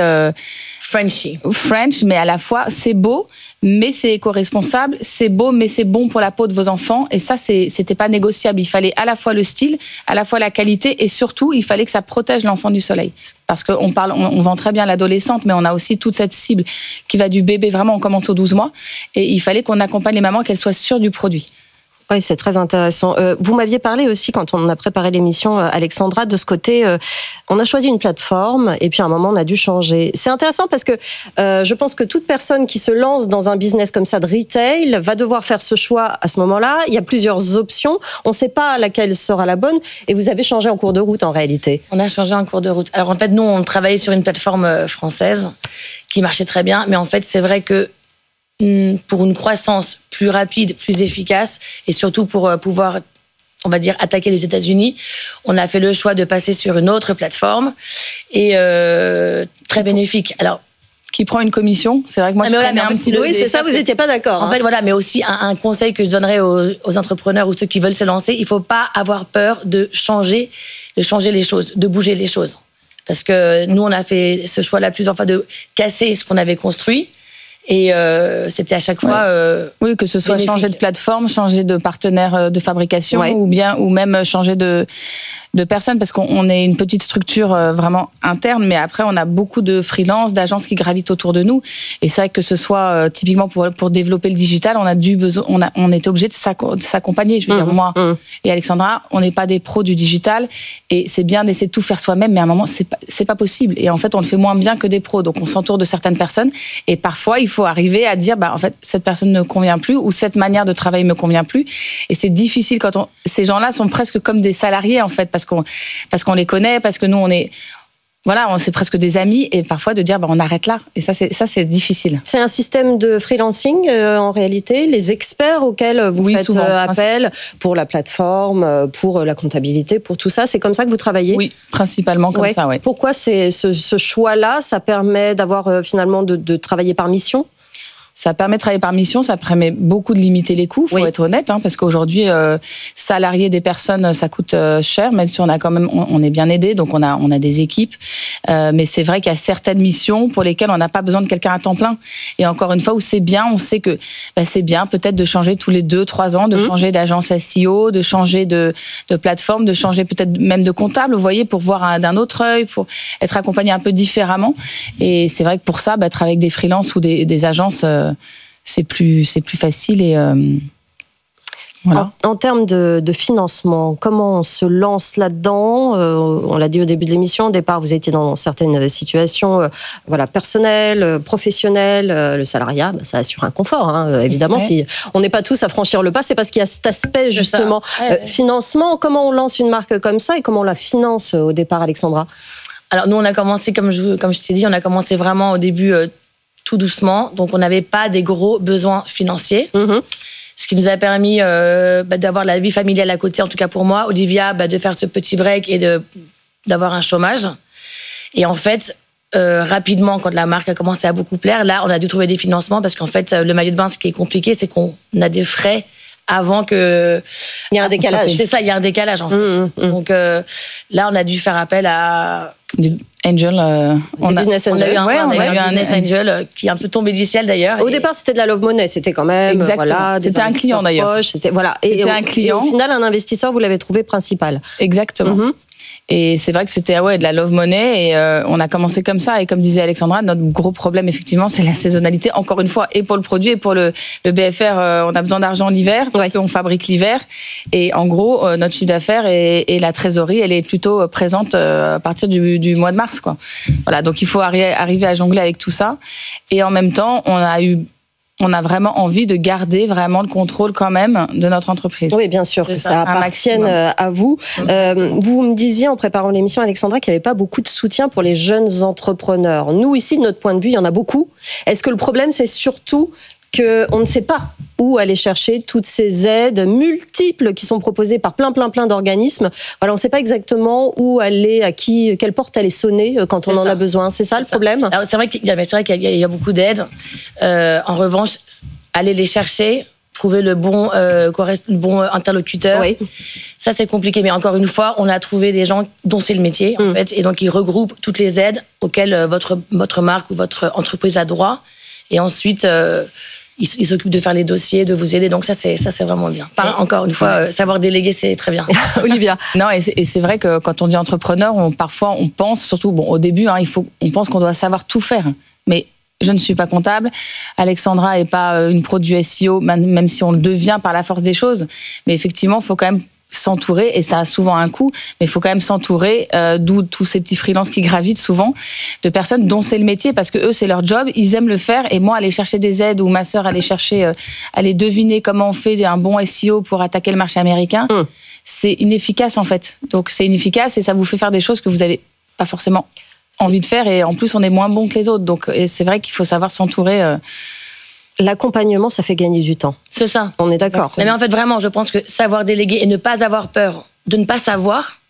French, mais à la fois c'est beau, mais c'est éco-responsable, c'est beau, mais c'est bon pour la peau de vos enfants, et ça c'était pas négociable. Il fallait à la fois le style, à la fois la qualité, et surtout il fallait que ça protège l'enfant du soleil, parce qu'on vend très bien l'adolescente, mais on a aussi toute cette cible qui va du bébé, vraiment on commence aux 12 mois, et il fallait qu'on accompagne les mamans, qu'elles soient sûres du produit. Oui, c'est très intéressant. Vous m'aviez parlé aussi, quand on a préparé l'émission, Alexandra, de ce côté, on a choisi une plateforme et puis à un moment, on a dû changer. C'est intéressant parce que je pense que toute personne qui se lance dans un business comme ça de retail va devoir faire ce choix à ce moment-là. Il y a plusieurs options. On ne sait pas laquelle sera la bonne, et vous avez changé en cours de route en réalité. On a changé en cours de route. Alors en fait, nous, on travaillait sur une plateforme française qui marchait très bien, mais en fait, c'est vrai que pour une croissance plus rapide, plus efficace, et surtout pour pouvoir, on va dire, attaquer les États-Unis, on a fait le choix de passer sur une autre plateforme, et très bénéfique. Alors, qui prend une commission, c'est vrai que moi je prenais un petit peu. Oui, c'est ça, vous n'étiez pas d'accord. En fait, voilà, mais aussi un conseil que je donnerais aux entrepreneurs ou ceux qui veulent se lancer, il ne faut pas avoir peur de changer les choses, de bouger les choses. Parce que nous, on a fait ce choix-là plusieurs fois de casser ce qu'on avait construit. Et c'était à chaque fois oui, que ce soit bénéfique. Changer de plateforme, changer de partenaire de fabrication, ou même changer de personnes, parce qu'on est une petite structure vraiment interne, mais après on a beaucoup de freelance, d'agences qui gravitent autour de nous, et c'est vrai que ce soit typiquement pour développer le digital, on était obligé de s'accompagner. Je veux dire, moi et Alexandra, on n'est pas des pros du digital, et c'est bien d'essayer de tout faire soi-même, mais à un moment c'est pas possible, et en fait on le fait moins bien que des pros, donc on s'entoure de certaines personnes, et parfois il faut arriver à dire en fait cette personne ne convient plus, ou cette manière de travailler me convient plus, et c'est difficile quand ces gens-là sont presque comme des salariés en fait, parce qu'on les connaît, parce que nous on est voilà, c'est presque des amis, et parfois de dire on arrête là. Et ça, c'est difficile. C'est un système de freelancing en réalité. Les experts auxquels vous faites appel pour la plateforme, pour la comptabilité, pour tout ça, c'est comme ça que vous travaillez ? Oui, principalement comme ça, oui. Pourquoi ce choix-là, ça permet d'avoir finalement de travailler par mission ? Ça permet de travailler par mission, ça permet beaucoup de limiter les coûts, faut être honnête, parce qu'aujourd'hui, salarier des personnes, ça coûte cher, même si on a quand même, on est bien aidé, donc on a des équipes. Mais c'est vrai qu'il y a certaines missions pour lesquelles on n'a pas besoin de quelqu'un à temps plein. Et encore une fois, où c'est bien, on sait que c'est bien peut-être de changer tous les 2-3 ans, de changer d'agence SEO, de changer de plateforme, de changer peut-être même de comptable, vous voyez, pour voir d'un autre œil, pour être accompagné un peu différemment. Et c'est vrai que pour ça, travailler avec des freelances ou des agences, c'est plus facile et voilà. En termes de financement, comment on se lance là-dedans ? On l'a dit au début de l'émission, au départ vous étiez dans certaines situations personnelles, professionnelles. Le salariat, ça assure un confort. Évidemment, si on n'est pas tous à franchir le pas, c'est parce qu'il y a cet aspect justement financement. Comment on lance une marque comme ça et comment on la finance au départ, Alexandra ? Alors nous, on a commencé, comme je t'ai dit, on a commencé vraiment au début tout doucement, donc on n'avait pas des gros besoins financiers. Ce qui nous a permis d'avoir la vie familiale à côté, en tout cas pour moi, Olivia, de faire ce petit break et d'avoir un chômage. Et en fait, rapidement, quand la marque a commencé à beaucoup plaire, là, on a dû trouver des financements parce qu'en fait, le maillot de bain, ce qui est compliqué, c'est qu'on a des frais avant que... Il y a un décalage. C'est ça, il y a un décalage, en fait. Donc là, on a dû faire appel à... Angel, business angel. On a eu un business angel qui est un peu tombé du ciel d'ailleurs. Au départ, c'était de la love money, c'était quand même. Exactement. C'était un client d'ailleurs. C'était un client. Et au final, un investisseur, vous l'avez trouvé principal. Exactement. Et c'est vrai que c'était de la love money et on a commencé comme ça. Et comme disait Alexandra, notre gros problème, effectivement, c'est la saisonnalité. Encore une fois, et pour le produit et pour le BFR, on a besoin d'argent l'hiver parce qu'on fabrique l'hiver. Et en gros, notre chiffre d'affaires et la trésorerie, elle est plutôt présente à partir du mois de mars, quoi. Voilà, donc il faut arriver à jongler avec tout ça. Et en même temps, on a vraiment envie de garder vraiment le contrôle quand même de notre entreprise. Oui, bien sûr, que ça appartienne à vous. Vous me disiez en préparant l'émission, Alexandra, qu'il n'y avait pas beaucoup de soutien pour les jeunes entrepreneurs. Nous, ici, de notre point de vue, il y en a beaucoup. Est-ce que le problème, c'est surtout qu'on ne sait pas où aller chercher toutes ces aides multiples qui sont proposées par plein d'organismes. Voilà, on ne sait pas exactement où aller, quelle porte aller sonner quand on en a besoin. C'est ça le problème ? Alors, c'est vrai qu'il y a beaucoup d'aides. En revanche, aller les chercher, trouver le bon interlocuteur. Oui. Ça, c'est compliqué. Mais encore une fois, on a trouvé des gens dont c'est le métier, en fait. Et donc, ils regroupent toutes les aides auxquelles votre marque ou votre entreprise a droit. Et ensuite, ils s'occupent de faire les dossiers, de vous aider. Donc ça, c'est vraiment bien. Encore une fois, savoir déléguer, c'est très bien. Olivia. Non, et c'est vrai que quand on dit entrepreneur, parfois on pense, surtout au début, on pense qu'on doit savoir tout faire. Mais je ne suis pas comptable. Alexandra n'est pas une pro du SEO, même si on le devient par la force des choses. Mais effectivement, il faut quand même s'entourer, et ça a souvent un coût, mais il faut quand même s'entourer, d'où tous ces petits freelances qui gravitent souvent, de personnes dont c'est le métier, parce que eux, c'est leur job, ils aiment le faire, et moi, aller chercher des aides, ou ma sœur aller chercher, aller deviner comment on fait un bon SEO pour attaquer le marché américain, c'est inefficace en fait. Donc c'est inefficace, et ça vous fait faire des choses que vous n'avez pas forcément envie de faire, et en plus, on est moins bon que les autres. Donc c'est vrai qu'il faut savoir s'entourer. L'accompagnement, ça fait gagner du temps. C'est ça. On est d'accord. Mais en fait, vraiment, je pense que savoir déléguer et ne pas avoir peur de ne pas savoir,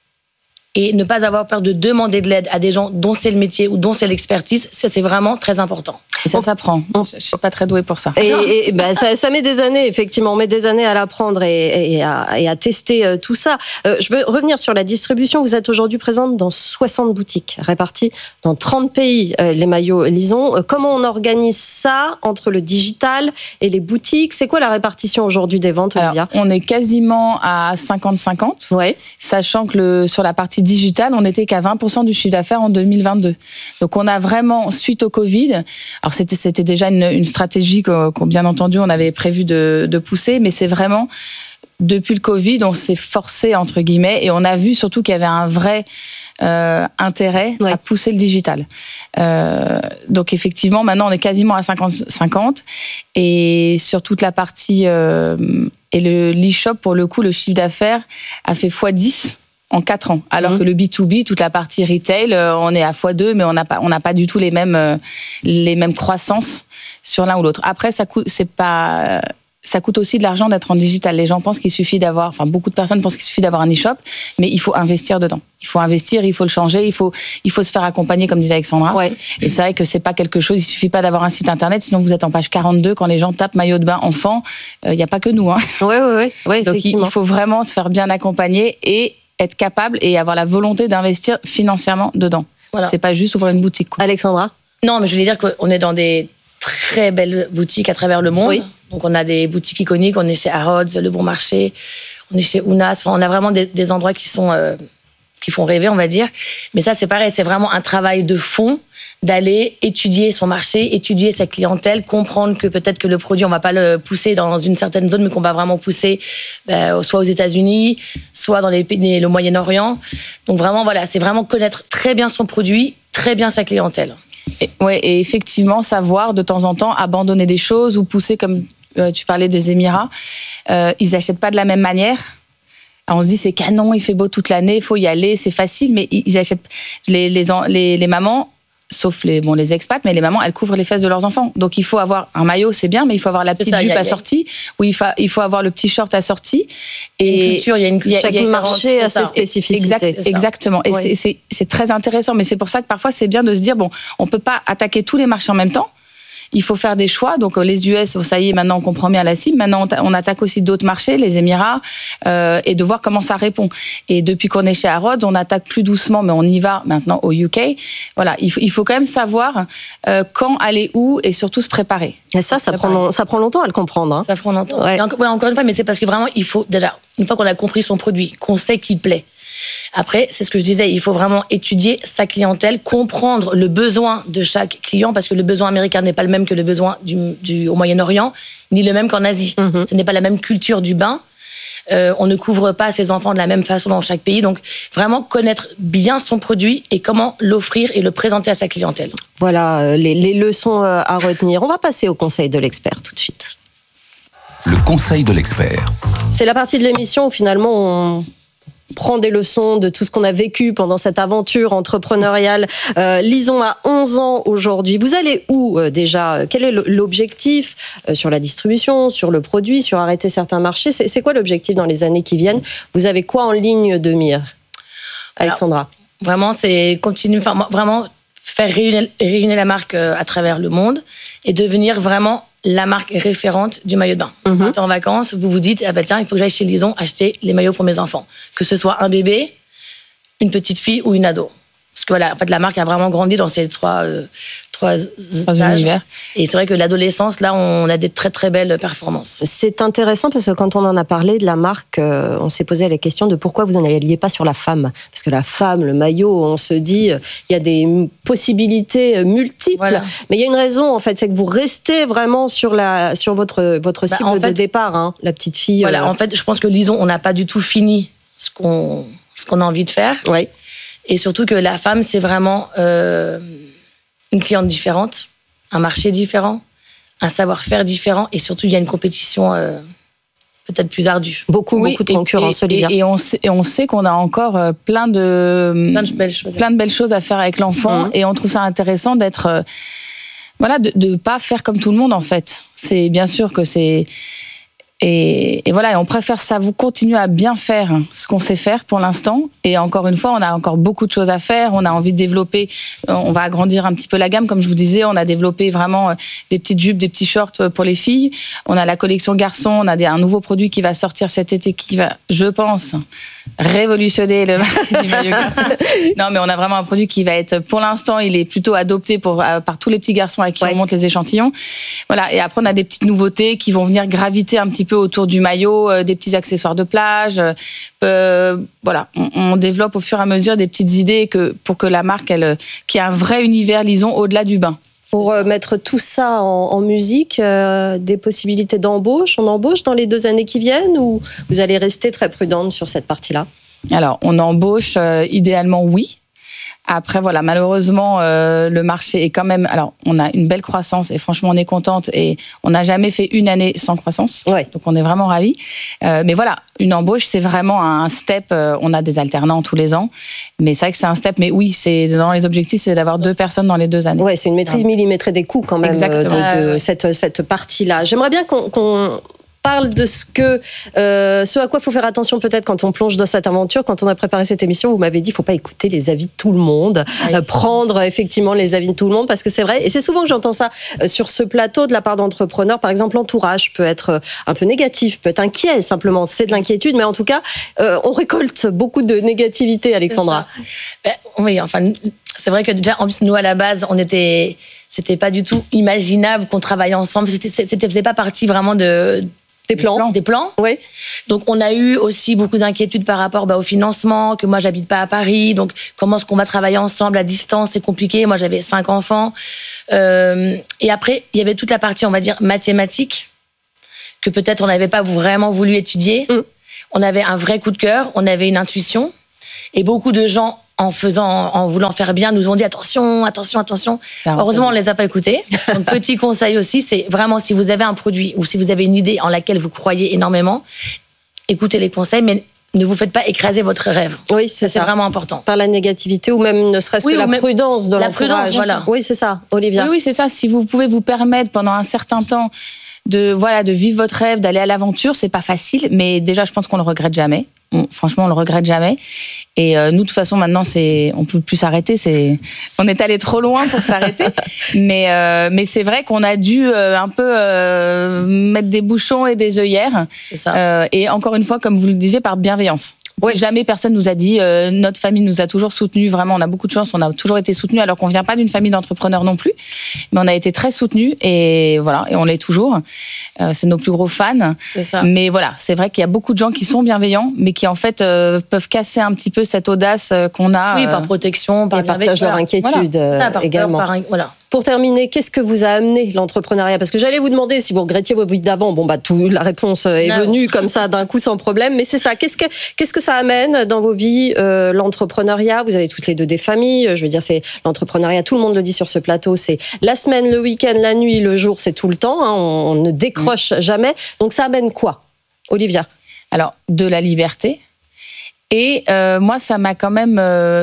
et ne pas avoir peur de demander de l'aide à des gens dont c'est le métier ou dont c'est l'expertise, ça, c'est vraiment très important. Et ça s'apprend. Je ne suis pas très douée pour ça. Et ça met des années, effectivement. On met des années à l'apprendre et à tester tout ça. Je veux revenir sur la distribution. Vous êtes aujourd'hui présente dans 60 boutiques, réparties dans 30 pays, les maillots Lison. Comment on organise ça entre le digital et les boutiques ? C'est quoi la répartition aujourd'hui des ventes, Olivia ? Alors, on est quasiment à 50-50, sachant que sur la partie digitale, on n'était qu'à 20% du chiffre d'affaires en 2022. Donc on a vraiment, suite au Covid, alors c'était déjà une stratégie qu'on, bien entendu, on avait prévu de pousser, mais c'est vraiment, depuis le Covid, on s'est forcé, entre guillemets, et on a vu surtout qu'il y avait un vrai intérêt à pousser le digital. Donc effectivement, maintenant, on est quasiment à 50-50, et sur toute la partie... et l'e-shop, pour le coup, le chiffre d'affaires a fait x10 en 4 ans. Alors que le B2B, toute la partie retail, on est à x2, mais on n'a pas du tout les mêmes croissances sur l'un ou l'autre. Après, ça coûte aussi de l'argent d'être en digital. Les gens pensent qu'il suffit d'avoir, beaucoup de personnes pensent qu'il suffit d'avoir un e-shop, mais il faut investir dedans. Il faut investir, il faut le changer, il faut se faire accompagner, comme disait Alexandra. Ouais. Et c'est vrai que c'est pas quelque chose, il suffit pas d'avoir un site internet, sinon vous êtes en page 42 quand les gens tapent maillot de bain enfant. Il n'y a pas que nous, hein. Ouais, Donc il faut vraiment se faire bien accompagner et être capable et avoir la volonté d'investir financièrement dedans. Voilà. C'est pas juste ouvrir une boutique, quoi. Alexandra? Non, mais je voulais dire qu'on est dans des très belles boutiques à travers le monde. Oui. Donc on a des boutiques iconiques, on est chez Harrods, Le Bon Marché, on est chez Ounas, on a vraiment des endroits qui font rêver, on va dire. Mais ça, c'est pareil, c'est vraiment un travail de fond d'aller étudier son marché, étudier sa clientèle, comprendre que peut-être que le produit, on va pas le pousser dans une certaine zone, mais qu'on va vraiment pousser soit aux États-Unis, soit dans le Moyen-Orient. Donc vraiment, voilà, c'est vraiment connaître très bien son produit, très bien sa clientèle. Et effectivement, savoir de temps en temps abandonner des choses ou pousser, comme tu parlais des Émirats, ils n'achètent pas de la même manière. Alors on se dit c'est canon, il fait beau toute l'année, il faut y aller, c'est facile, mais ils achètent les mamans, sauf les expats, mais les mamans, elles couvrent les fesses de leurs enfants. Donc il faut avoir un maillot, c'est bien, mais il faut avoir la petite jupe assortie, ou il faut avoir le petit short assorti. Et chaque marché a ses spécificités. Exactement. Et ouais. C'est très intéressant, mais c'est pour ça que parfois c'est bien de se dire on peut pas attaquer tous les marchés en même temps. Il faut faire des choix. Donc les US, ça y est, maintenant on comprend bien la cible. Maintenant on attaque aussi d'autres marchés, les Émirats, et de voir comment ça répond. Et depuis qu'on est chez Harrods, on attaque plus doucement, mais on y va maintenant au UK. Voilà, il faut quand même savoir quand aller où et surtout se préparer. Et ça prend longtemps à le comprendre. Hein. Ça prend longtemps. Ouais. Encore une fois, mais c'est parce que vraiment, il faut déjà, une fois qu'on a compris son produit, qu'on sait qu'il plaît. Après, c'est ce que je disais, il faut vraiment étudier sa clientèle, comprendre le besoin de chaque client, parce que le besoin américain n'est pas le même que le besoin au Moyen-Orient, ni le même qu'en Asie. Ce n'est pas la même culture du bain. On ne couvre pas ses enfants de la même façon dans chaque pays. Donc, vraiment connaître bien son produit et comment l'offrir et le présenter à sa clientèle. Voilà les leçons à retenir. On va passer au conseil de l'expert tout de suite. Le conseil de l'expert. C'est la partie de l'émission où finalement on prend des leçons de tout ce qu'on a vécu pendant cette aventure entrepreneuriale. Lison a 11 ans aujourd'hui. Vous allez où déjà? Quel est l'objectif sur la distribution, sur le produit, sur arrêter certains marchés? C'est quoi l'objectif dans les années qui viennent? Vous avez quoi en ligne de mire, Alexandra? Alors, vraiment, c'est continuer, vraiment faire rayonner la marque à travers le monde et devenir vraiment la marque référente du maillot de bain. Vous partez en vacances, vous vous dites, tiens, il faut que j'aille chez Lison acheter les maillots pour mes enfants. Que ce soit un bébé, une petite fille ou une ado. Parce que voilà, en fait, la marque a vraiment grandi dans ces trois univers. Et c'est vrai que l'adolescence, là, on a des très très belles performances. C'est intéressant parce que quand on en a parlé de la marque, on s'est posé la question de pourquoi vous n'alliez pas sur la femme. Parce que la femme, le maillot, on se dit, il y a des possibilités multiples. Voilà. Mais il y a une raison, en fait, c'est que vous restez vraiment sur votre cible de départ, hein, la petite fille. Voilà, en fait, je pense que Lison, on n'a pas du tout fini ce qu'on a envie de faire. Oui. Et surtout que la femme, c'est vraiment une cliente différente, un marché différent, un savoir-faire différent, et surtout, il y a une compétition peut-être plus ardue. Beaucoup de concurrence, Olivia. Et on sait qu'on a encore plein de belles choses à faire avec l'enfant, et on trouve ça intéressant d'être... de pas faire comme tout le monde, en fait. C'est bien sûr que c'est... Et voilà, et on préfère ça, vous continuer à bien faire ce qu'on sait faire pour l'instant. Et encore une fois, on a encore beaucoup de choses à faire. On a envie de développer, on va agrandir un petit peu la gamme. Comme je vous disais, on a développé vraiment des petites jupes, des petits shorts pour les filles. On a la collection garçon, on a un nouveau produit qui va sortir cet été qui va, je pense, révolutionner le marché du maillot garçon. Non, mais on a vraiment un produit qui va être, pour l'instant, il est plutôt adopté par tous les petits garçons à qui on monte les échantillons. Voilà. Et après, on a des petites nouveautés qui vont venir graviter un petit peu autour du maillot, des petits accessoires de plage. Voilà. On développe au fur et à mesure des petites idées pour que la marque, qui a un vrai univers, Lison, au-delà du bain. Pour mettre tout ça en musique, des possibilités d'embauche. On embauche dans les 2 années qui viennent ou vous allez rester très prudente sur cette partie-là? Alors, on embauche idéalement, oui. Après, voilà, malheureusement, le marché est quand même... Alors, on a une belle croissance et franchement, on est contente et on n'a jamais fait une année sans croissance. Ouais. Donc, on est vraiment ravis. Mais voilà, une embauche, c'est vraiment un step. On a des alternants tous les ans. Mais c'est vrai que c'est un step. Mais oui, c'est dans les objectifs, c'est d'avoir 2 personnes dans les 2 années. Ouais, c'est une maîtrise millimétrée des coûts quand même. De cette partie-là. J'aimerais bien qu'on parle de ce à quoi il faut faire attention peut-être quand on plonge dans cette aventure. Quand on a préparé cette émission, vous m'avez dit qu'il ne faut pas écouter les avis de tout le monde, prendre effectivement les avis de tout le monde, parce que c'est vrai, et c'est souvent que j'entends ça sur ce plateau de la part d'entrepreneurs. Par exemple, l'entourage peut être un peu négatif, peut être inquiet, simplement, c'est de l'inquiétude, mais en tout cas, on récolte beaucoup de négativité, Alexandra. Oui, enfin, c'est vrai que déjà, en plus, nous, à la base, c'était pas du tout imaginable qu'on travaille ensemble, c'était faisait pas partie vraiment des plans. Oui. Donc, on a eu aussi beaucoup d'inquiétudes par rapport au financement, que moi, j'habite pas à Paris. Donc, comment est-ce qu'on va travailler ensemble à distance? C'est compliqué. Moi, j'avais 5 enfants. Et après, il y avait toute la partie, on va dire, mathématique, que peut-être on n'avait pas vraiment voulu étudier. On avait un vrai coup de cœur. On avait une intuition. Et beaucoup de gens, en voulant faire bien, nous ont dit attention. Heureusement, on ne les a pas écoutés. Donc, petit conseil aussi, c'est vraiment si vous avez un produit ou si vous avez une idée en laquelle vous croyez énormément, écoutez les conseils, mais ne vous faites pas écraser votre rêve. Oui, c'est vraiment important. Par la négativité ou même ne serait-ce que la prudence de l'entourage. Voilà. Oui, c'est ça, Olivia. Oui, c'est ça. Si vous pouvez vous permettre pendant un certain temps de vivre votre rêve, d'aller à l'aventure, c'est pas facile, mais déjà, je pense qu'on le regrette jamais. Franchement, on le regrette jamais. Et nous, de toute façon, maintenant, on peut plus s'arrêter. On est allé trop loin pour s'arrêter. mais c'est vrai qu'on a dû un peu mettre des bouchons et des œillères. C'est ça. Et encore une fois, comme vous le disiez, par bienveillance. Oui. Jamais personne nous a dit, notre famille nous a toujours soutenus, vraiment, on a beaucoup de chance, on a toujours été soutenus, alors qu'on vient pas d'une famille d'entrepreneurs non plus, mais on a été très soutenus, et voilà, et on l'est toujours. C'est nos plus gros fans. C'est ça. Mais voilà, c'est vrai qu'il y a beaucoup de gens qui sont bienveillants, mais qui en fait peuvent casser un petit peu cette audace qu'on a. Oui, par protection, par partagent leur inquiétude également. Voilà. Pour terminer, qu'est-ce que vous a amené l'entrepreneuriat? Parce que j'allais vous demander si vous regrettiez vos vies d'avant. La réponse est venue comme ça d'un coup sans problème. Mais c'est ça. Qu'est-ce que ça amène dans vos vies, l'entrepreneuriat? Vous avez toutes les 2 des familles. Je veux dire, c'est l'entrepreneuriat. Tout le monde le dit sur ce plateau. C'est la semaine, le week-end, la nuit, le jour. C'est tout le temps. Hein, on ne décroche jamais. Donc ça amène quoi, Olivia? Alors, de la liberté. Et moi, ça m'a quand même...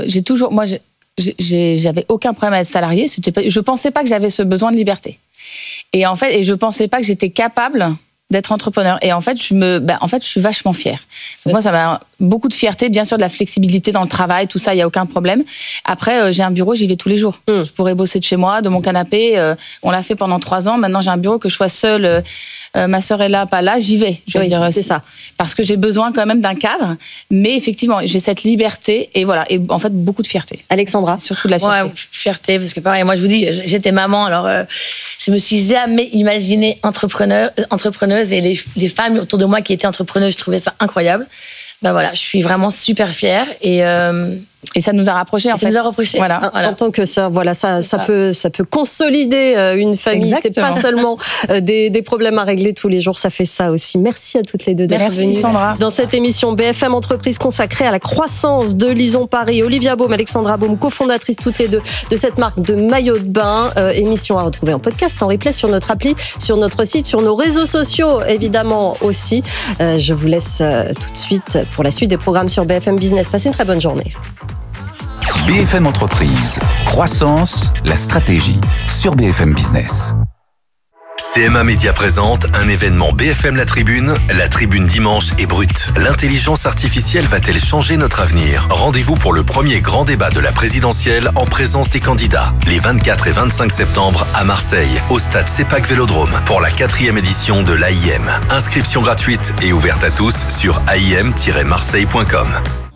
j'avais aucun problème à être salariée. Je pensais pas que j'avais ce besoin de liberté. Et en fait, je pensais pas que j'étais capable d'être entrepreneur. Et en fait, je suis vachement fière. Donc moi, ça m'a beaucoup de fierté, bien sûr, de la flexibilité dans le travail, tout ça, il y a aucun problème. Après, j'ai un bureau, j'y vais tous les jours. Je pourrais bosser de chez moi, de mon canapé. On l'a fait pendant 3 ans. Maintenant, j'ai un bureau que je sois seule. Ma sœur est là, pas là, j'y vais. Je veux dire, c'est ça. Parce que j'ai besoin quand même d'un cadre. Mais effectivement, j'ai cette liberté et voilà. Et en fait, beaucoup de fierté. Alexandra, surtout de la fierté. Ouais, fierté, parce que pareil, moi je vous dis, j'étais maman, alors je me suis jamais imaginée entrepreneuse, et les femmes autour de moi qui étaient entrepreneuses, je trouvais ça incroyable. Voilà, je suis vraiment super fière et ça nous a rapprochés. Ça nous a rapprochés. Voilà. En tant que sœur, voilà, ça peut consolider une famille. Exactement. C'est pas seulement des problèmes à régler tous les jours. Ça fait ça aussi. Merci à toutes les 2 d'être venues. Merci Sandra. Dans cette émission BFM Entreprise consacrée à la croissance de Lison Paris, Olivia Baume, Alexandra Baume, cofondatrices toutes les 2 de cette marque de maillots de bain. Émission à retrouver en podcast, en replay sur notre appli, sur notre site, sur nos réseaux sociaux évidemment aussi. Je vous laisse tout de suite pour la suite des programmes sur BFM Business. Passez une très bonne journée. BFM Entreprise, croissance, la stratégie sur BFM Business. CMA Média présente un événement BFM La Tribune dimanche est brute. L'intelligence artificielle va-t-elle changer notre avenir? Rendez-vous pour le premier grand débat de la présidentielle en présence des candidats, les 24 et 25 septembre à Marseille, au stade CEPAC Vélodrome, pour la 4e édition de l'AIM. Inscription gratuite et ouverte à tous sur aim-marseille.com.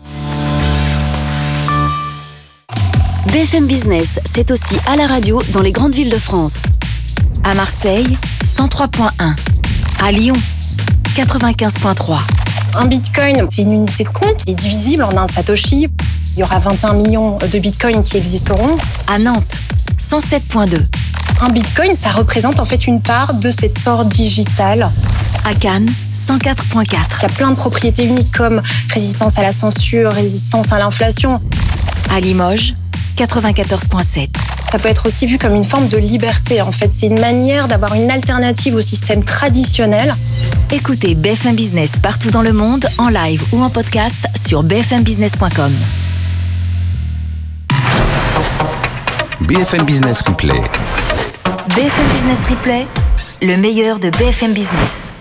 BFM Business, c'est aussi à la radio dans les grandes villes de France. À Marseille, 103.1. À Lyon, 95.3. Un bitcoin, c'est une unité de compte qui est divisible en un satoshi. Il y aura 21 millions de bitcoins qui existeront. À Nantes, 107.2. Un bitcoin, ça représente en fait une part de cet or digital. À Cannes, 104.4. Il y a plein de propriétés uniques comme résistance à la censure, résistance à l'inflation. À Limoges, 94.7. Ça peut être aussi vu comme une forme de liberté. En fait, c'est une manière d'avoir une alternative au système traditionnel. Écoutez BFM Business partout dans le monde, en live ou en podcast sur bfmbusiness.com. BFM Business Replay. BFM Business Replay, le meilleur de BFM Business.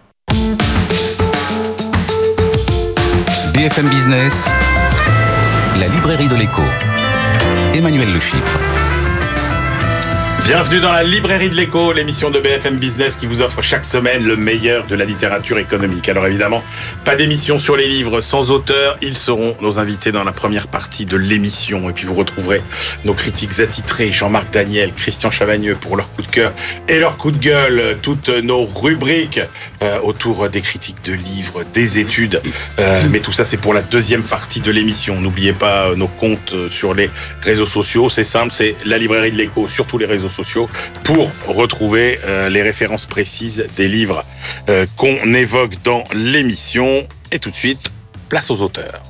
BFM Business, la librairie de l'écho. Emmanuel Le Chypre. Bienvenue dans la librairie de l'écho, l'émission de BFM Business qui vous offre chaque semaine le meilleur de la littérature économique. Alors évidemment, pas d'émission sur les livres sans auteur. Ils seront nos invités dans la première partie de l'émission. Et puis vous retrouverez nos critiques attitrés, Jean-Marc Daniel, Christian Chavagneux pour leur coup de cœur et leur coup de gueule. Toutes nos rubriques autour des critiques de livres, des études. Mais tout ça, c'est pour la deuxième partie de l'émission. N'oubliez pas nos comptes sur les réseaux sociaux. C'est simple, c'est la librairie de l'écho sur tous les réseaux sociaux pour retrouver les références précises des livres qu'on évoque dans l'émission. Et tout de suite, place aux auteurs.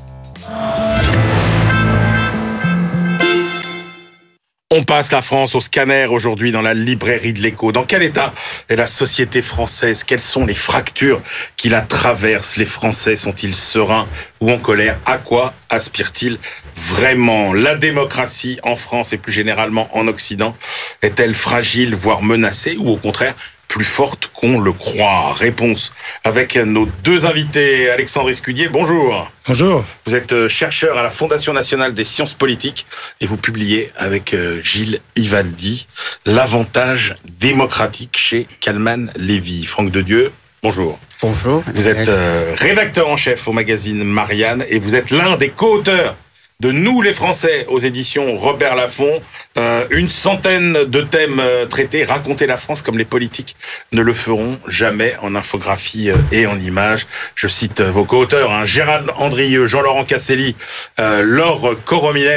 On passe la France au scanner aujourd'hui dans la librairie de l'écho. Dans quel état est la société française? Quelles sont les fractures qui la traversent? Les Français sont-ils sereins ou en colère? À quoi aspirent-ils vraiment? La démocratie en France et plus généralement en Occident est-elle fragile, voire menacée, ou au contraire plus forte qu'on le croit? Réponse avec nos deux invités. Alexandre Escudier, bonjour. Bonjour. Vous êtes chercheur à la Fondation nationale des sciences politiques et vous publiez avec Gilles Ivaldi L'avantage démocratique chez Calman Lévy. Franck Dedieu, bonjour. Bonjour. Vous êtes rédacteur en chef au magazine Marianne et vous êtes l'un des co-auteurs de Nous les Français aux éditions Robert Laffont. Une centaine de thèmes traités, raconter la France comme les politiques ne le feront jamais, en infographie et en images. Je cite vos co-auteurs, Gérald Andrieux, Jean-Laurent Casselli, Laure Coromines,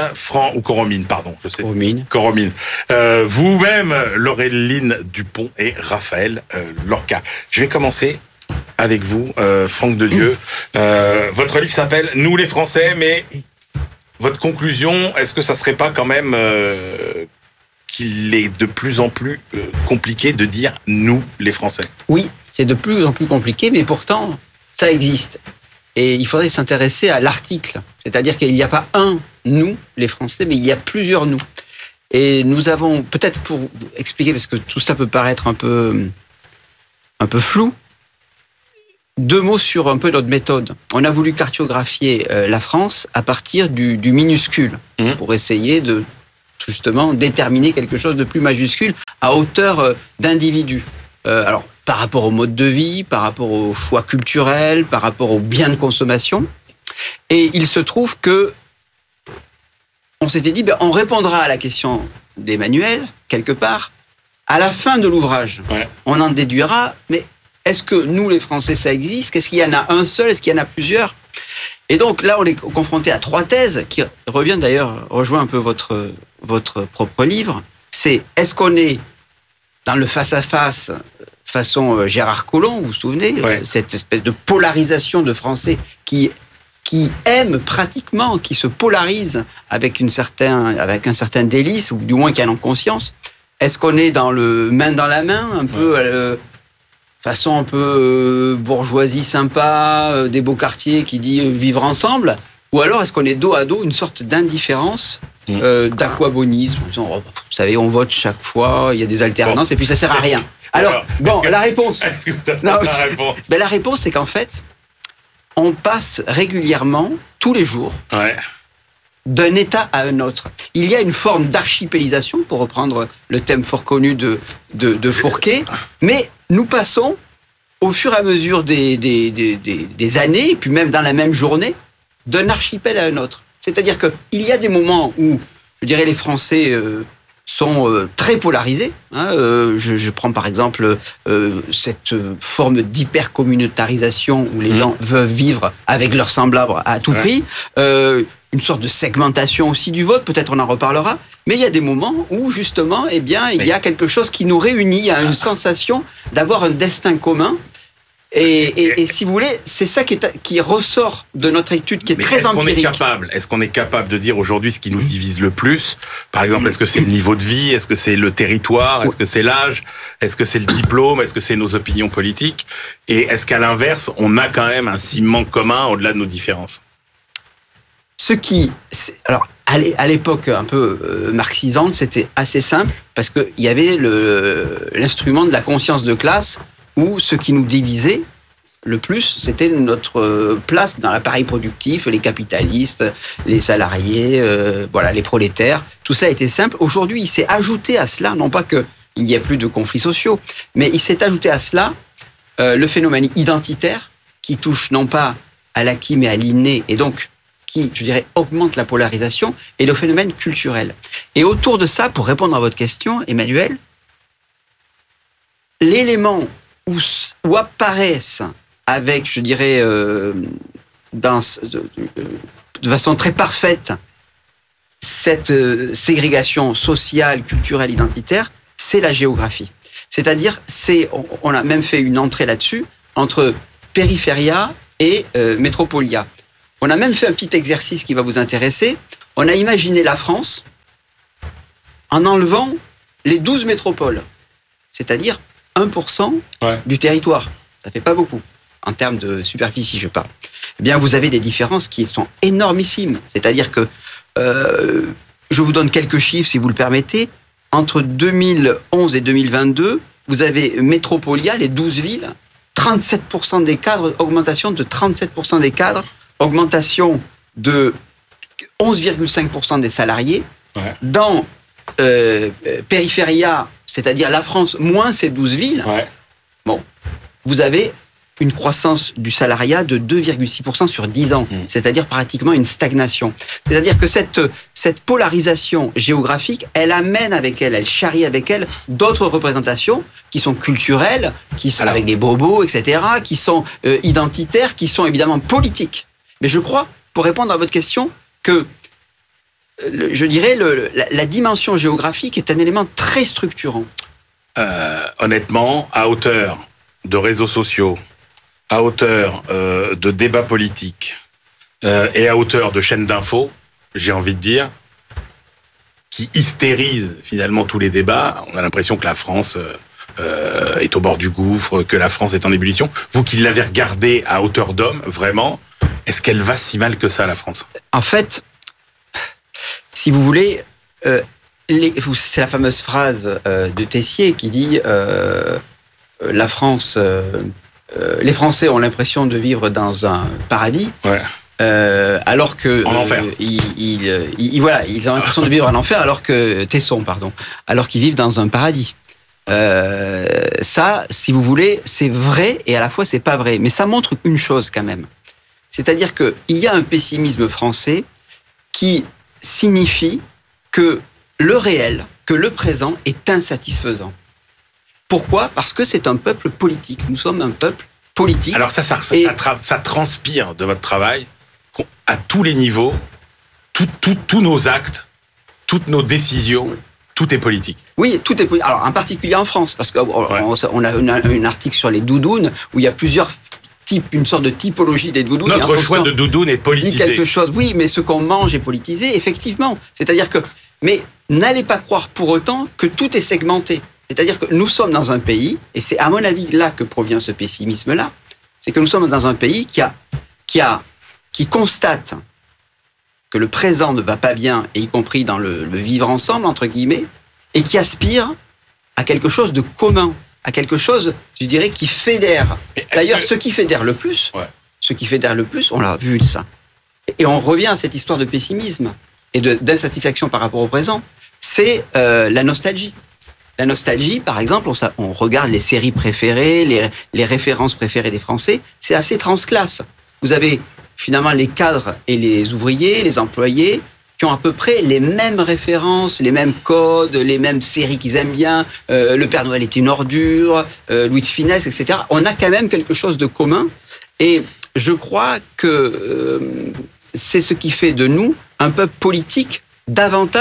Coromine. Vous-même, Laureline Dupont et Raphaël Lorca. Je vais commencer avec vous, Franck Dedieu. Votre livre s'appelle Nous les Français, mais votre conclusion, est-ce que ça serait pas quand même qu'il est de plus en plus compliqué de dire nous les Français? Oui, c'est de plus en plus compliqué, mais pourtant ça existe. Et il faudrait s'intéresser à l'article, c'est-à-dire qu'il n'y a pas un nous les Français, mais il y a plusieurs nous. Et nous avons, peut-être pour vous expliquer, parce que tout ça peut paraître un peu flou. Deux mots sur un peu notre méthode. On a voulu cartographier la France à partir du minuscule pour essayer de justement déterminer quelque chose de plus majuscule à hauteur d'individus. Alors, par rapport au mode de vie, par rapport aux choix culturels, par rapport aux biens de consommation. Et il se trouve que on s'était dit, on répondra à la question d'Emmanuel, quelque part, à la fin de l'ouvrage. Ouais. On en déduira, mais est-ce que nous, les Français, ça existe? Est-ce qu'il y en a un seul? Est-ce qu'il y en a plusieurs? Et donc là, on est confronté à trois thèses qui rejoint un peu votre propre livre. C'est, est-ce qu'on est dans le face-à-face façon Gérard Collomb, vous vous souvenez, cette espèce de polarisation de Français qui aiment pratiquement, qui se polarisent avec un certain délice, ou du moins qui en ont conscience? Est-ce qu'on est dans le main dans la main, un peu façon un peu bourgeoisie sympa, des beaux quartiers qui dit vivre ensemble? Ou alors est-ce qu'on est dos à dos, une sorte d'indifférence, d'aquabonisme? Vous savez, on vote chaque fois, il y a des alternances, et puis ça sert à rien. Alors, la réponse. Est-ce que vous avez la réponse? La réponse, c'est qu'en fait, on passe régulièrement, tous les jours, d'un état à un autre. Il y a une forme d'archipélisation, pour reprendre le thème fort connu de Fourquet, mais nous passons, au fur et à mesure des années, et puis même dans la même journée, d'un archipel à un autre. C'est-à-dire qu'il y a des moments où, je dirais, les Français sont très polarisés. Je prends par exemple cette forme d'hyper-communautarisation où les gens veulent vivre avec leurs semblables à tout prix. Une sorte de segmentation aussi du vote, peut-être on en reparlera. Mais il y a des moments où, justement, il y a quelque chose qui nous réunit, il y a une sensation d'avoir un destin commun. Et si vous voulez, c'est ça qui ressort de notre étude, qui est très empirique. Est-ce qu'on est capable de dire aujourd'hui ce qui nous divise le plus? Par exemple, est-ce que c'est le niveau de vie? Est-ce que c'est le territoire? Est-ce que c'est l'âge? Est-ce que c'est le diplôme? Est-ce que c'est nos opinions politiques? Et est-ce qu'à l'inverse, on a quand même un ciment commun au-delà de nos différences? Alors, à l'époque un peu marxisante, c'était assez simple, parce qu'il y avait l'instrument de la conscience de classe, où ce qui nous divisait le plus, c'était notre place dans l'appareil productif, les capitalistes, les salariés, les prolétaires. Tout ça était simple. Aujourd'hui, il s'est ajouté à cela, non pas qu'il n'y ait plus de conflits sociaux, mais il s'est ajouté à cela le phénomène identitaire, qui touche non pas à l'acquis, mais à l'inné, et donc qui, je dirais, augmente la polarisation, et le phénomène culturel. Et autour de ça, pour répondre à votre question, Emmanuel, l'élément où apparaissent avec, je dirais, de façon très parfaite, cette ségrégation sociale, culturelle, identitaire, c'est la géographie. C'est-à-dire, on a même fait une entrée là-dessus, entre périphéria et métropolia. On a même fait un petit exercice qui va vous intéresser. On a imaginé la France en enlevant les 12 métropoles, c'est-à-dire 1% du territoire. Ça fait pas beaucoup, en termes de superficie, je parle. Eh bien, vous avez des différences qui sont énormissimes. C'est-à-dire que, je vous donne quelques chiffres, si vous le permettez. Entre 2011 et 2022, vous avez Métropolia, les 12 villes, 37% des cadres, augmentation de 37% des cadres, augmentation de 11,5% des salariés. Dans Périphéria, c'est-à-dire la France, moins ces 12 villes, vous avez une croissance du salariat de 2,6% sur 10 ans, c'est-à-dire pratiquement une stagnation. C'est-à-dire que cette polarisation géographique, elle amène avec elle charrie avec elle d'autres représentations qui sont culturelles, qui sont avec des bobos, etc., qui sont identitaires, qui sont évidemment politiques. Mais je crois, pour répondre à votre question, que je dirais la dimension géographique est un élément très structurant. Honnêtement, à hauteur de réseaux sociaux, à hauteur de débats politiques et à hauteur de chaînes d'infos, j'ai envie de dire, qui hystérisent finalement tous les débats, on a l'impression que la France est au bord du gouffre, que la France est en ébullition. Vous qui l'avez regardée à hauteur d'homme, vraiment, est-ce qu'elle va si mal que ça, la France? En fait, si vous voulez, c'est la fameuse phrase de Tessier qui dit la France, les Français ont l'impression de vivre dans un paradis, alors que en enfer. Ils ont l'impression de vivre en enfer, alors que alors qu'ils vivent dans un paradis. Ça, si vous voulez, c'est vrai et à la fois c'est pas vrai, mais ça montre une chose quand même. C'est-à-dire qu'il y a un pessimisme français qui signifie que le réel, que le présent est insatisfaisant. Pourquoi ? Parce que c'est un peuple politique. Nous sommes un peuple politique. Alors ça transpire de votre travail à tous les niveaux, tous nos actes, toutes nos décisions, tout est politique. Oui, tout est politique. Alors en particulier en France, parce qu'on a un article sur les doudounes où il y a plusieurs une sorte de typologie des doudounes. Notre choix de doudoune est politisé. Dit quelque chose. Oui, mais ce qu'on mange est politisé, effectivement. C'est-à-dire que, mais n'allez pas croire pour autant que tout est segmenté. C'est-à-dire que nous sommes dans un pays, et c'est à mon avis là que provient ce pessimisme-là, c'est que nous sommes dans un pays qui constate que le présent ne va pas bien, et y compris dans le vivre ensemble, entre guillemets, et qui aspire à quelque chose de commun, à quelque chose, je dirais, qui fédère. D'ailleurs, ce qui fédère le plus, on l'a vu ça. Et on revient à cette histoire de pessimisme et d'insatisfaction par rapport au présent, c'est la nostalgie. La nostalgie, par exemple, on regarde les séries préférées, les références préférées des Français, c'est assez transclasse. Vous avez finalement les cadres et les ouvriers, les employés, qui ont à peu près les mêmes références, les mêmes codes, les mêmes séries qu'ils aiment bien. Le Père Noël est une ordure, Louis de Funès, etc. On a quand même quelque chose de commun. Et je crois que c'est ce qui fait de nous un peuple politique davantage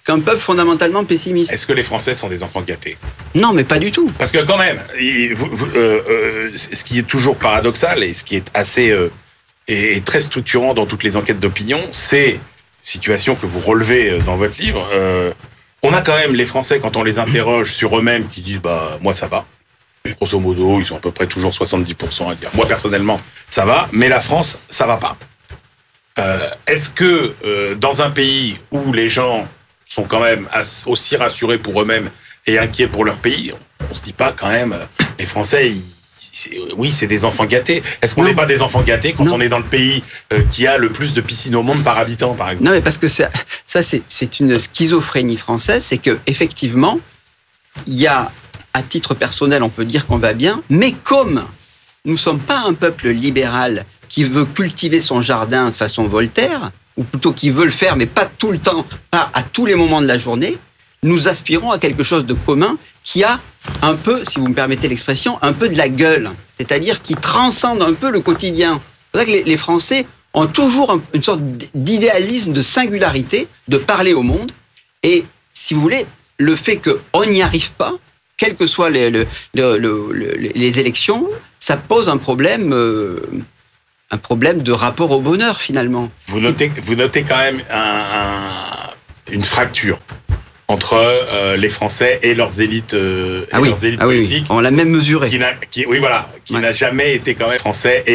qu'un peuple fondamentalement pessimiste. Est-ce que les Français sont des enfants gâtés ? Non, mais pas du tout. Parce que quand même, ce qui est toujours paradoxal et ce qui est assez et très structurant dans toutes les enquêtes d'opinion, c'est situation que vous relevez dans votre livre. On a quand même les Français, quand on les interroge sur eux-mêmes, qui disent moi ça va. Grosso modo, ils sont à peu près toujours 70% à dire moi personnellement ça va, mais la France ça va pas. Est-ce que dans un pays où les gens sont quand même aussi rassurés pour eux-mêmes et inquiets pour leur pays, on se dit pas quand même les Français c'est des enfants gâtés. Est-ce qu'on n'est pas des enfants gâtés quand on est dans le pays qui a le plus de piscines au monde par habitant, par exemple ? Non, mais parce que ça c'est une schizophrénie française, c'est que effectivement, il y a, à titre personnel, on peut dire qu'on va bien, mais comme nous ne sommes pas un peuple libéral qui veut cultiver son jardin façon Voltaire, ou plutôt qui veut le faire, mais pas tout le temps, pas à tous les moments de la journée, nous aspirons à quelque chose de commun qui a un peu, si vous me permettez l'expression, un peu de la gueule, c'est-à-dire qui transcende un peu le quotidien. C'est pour ça que les Français ont toujours une sorte d'idéalisme, de singularité, de parler au monde. Et si vous voulez, le fait qu'on n'y arrive pas, quelles que soient les élections, ça pose un problème de rapport au bonheur, finalement. Vous notez quand même une fracture entre les Français et leurs élites, politiques. On l'a même mesuré. Qui n'a jamais été quand même français et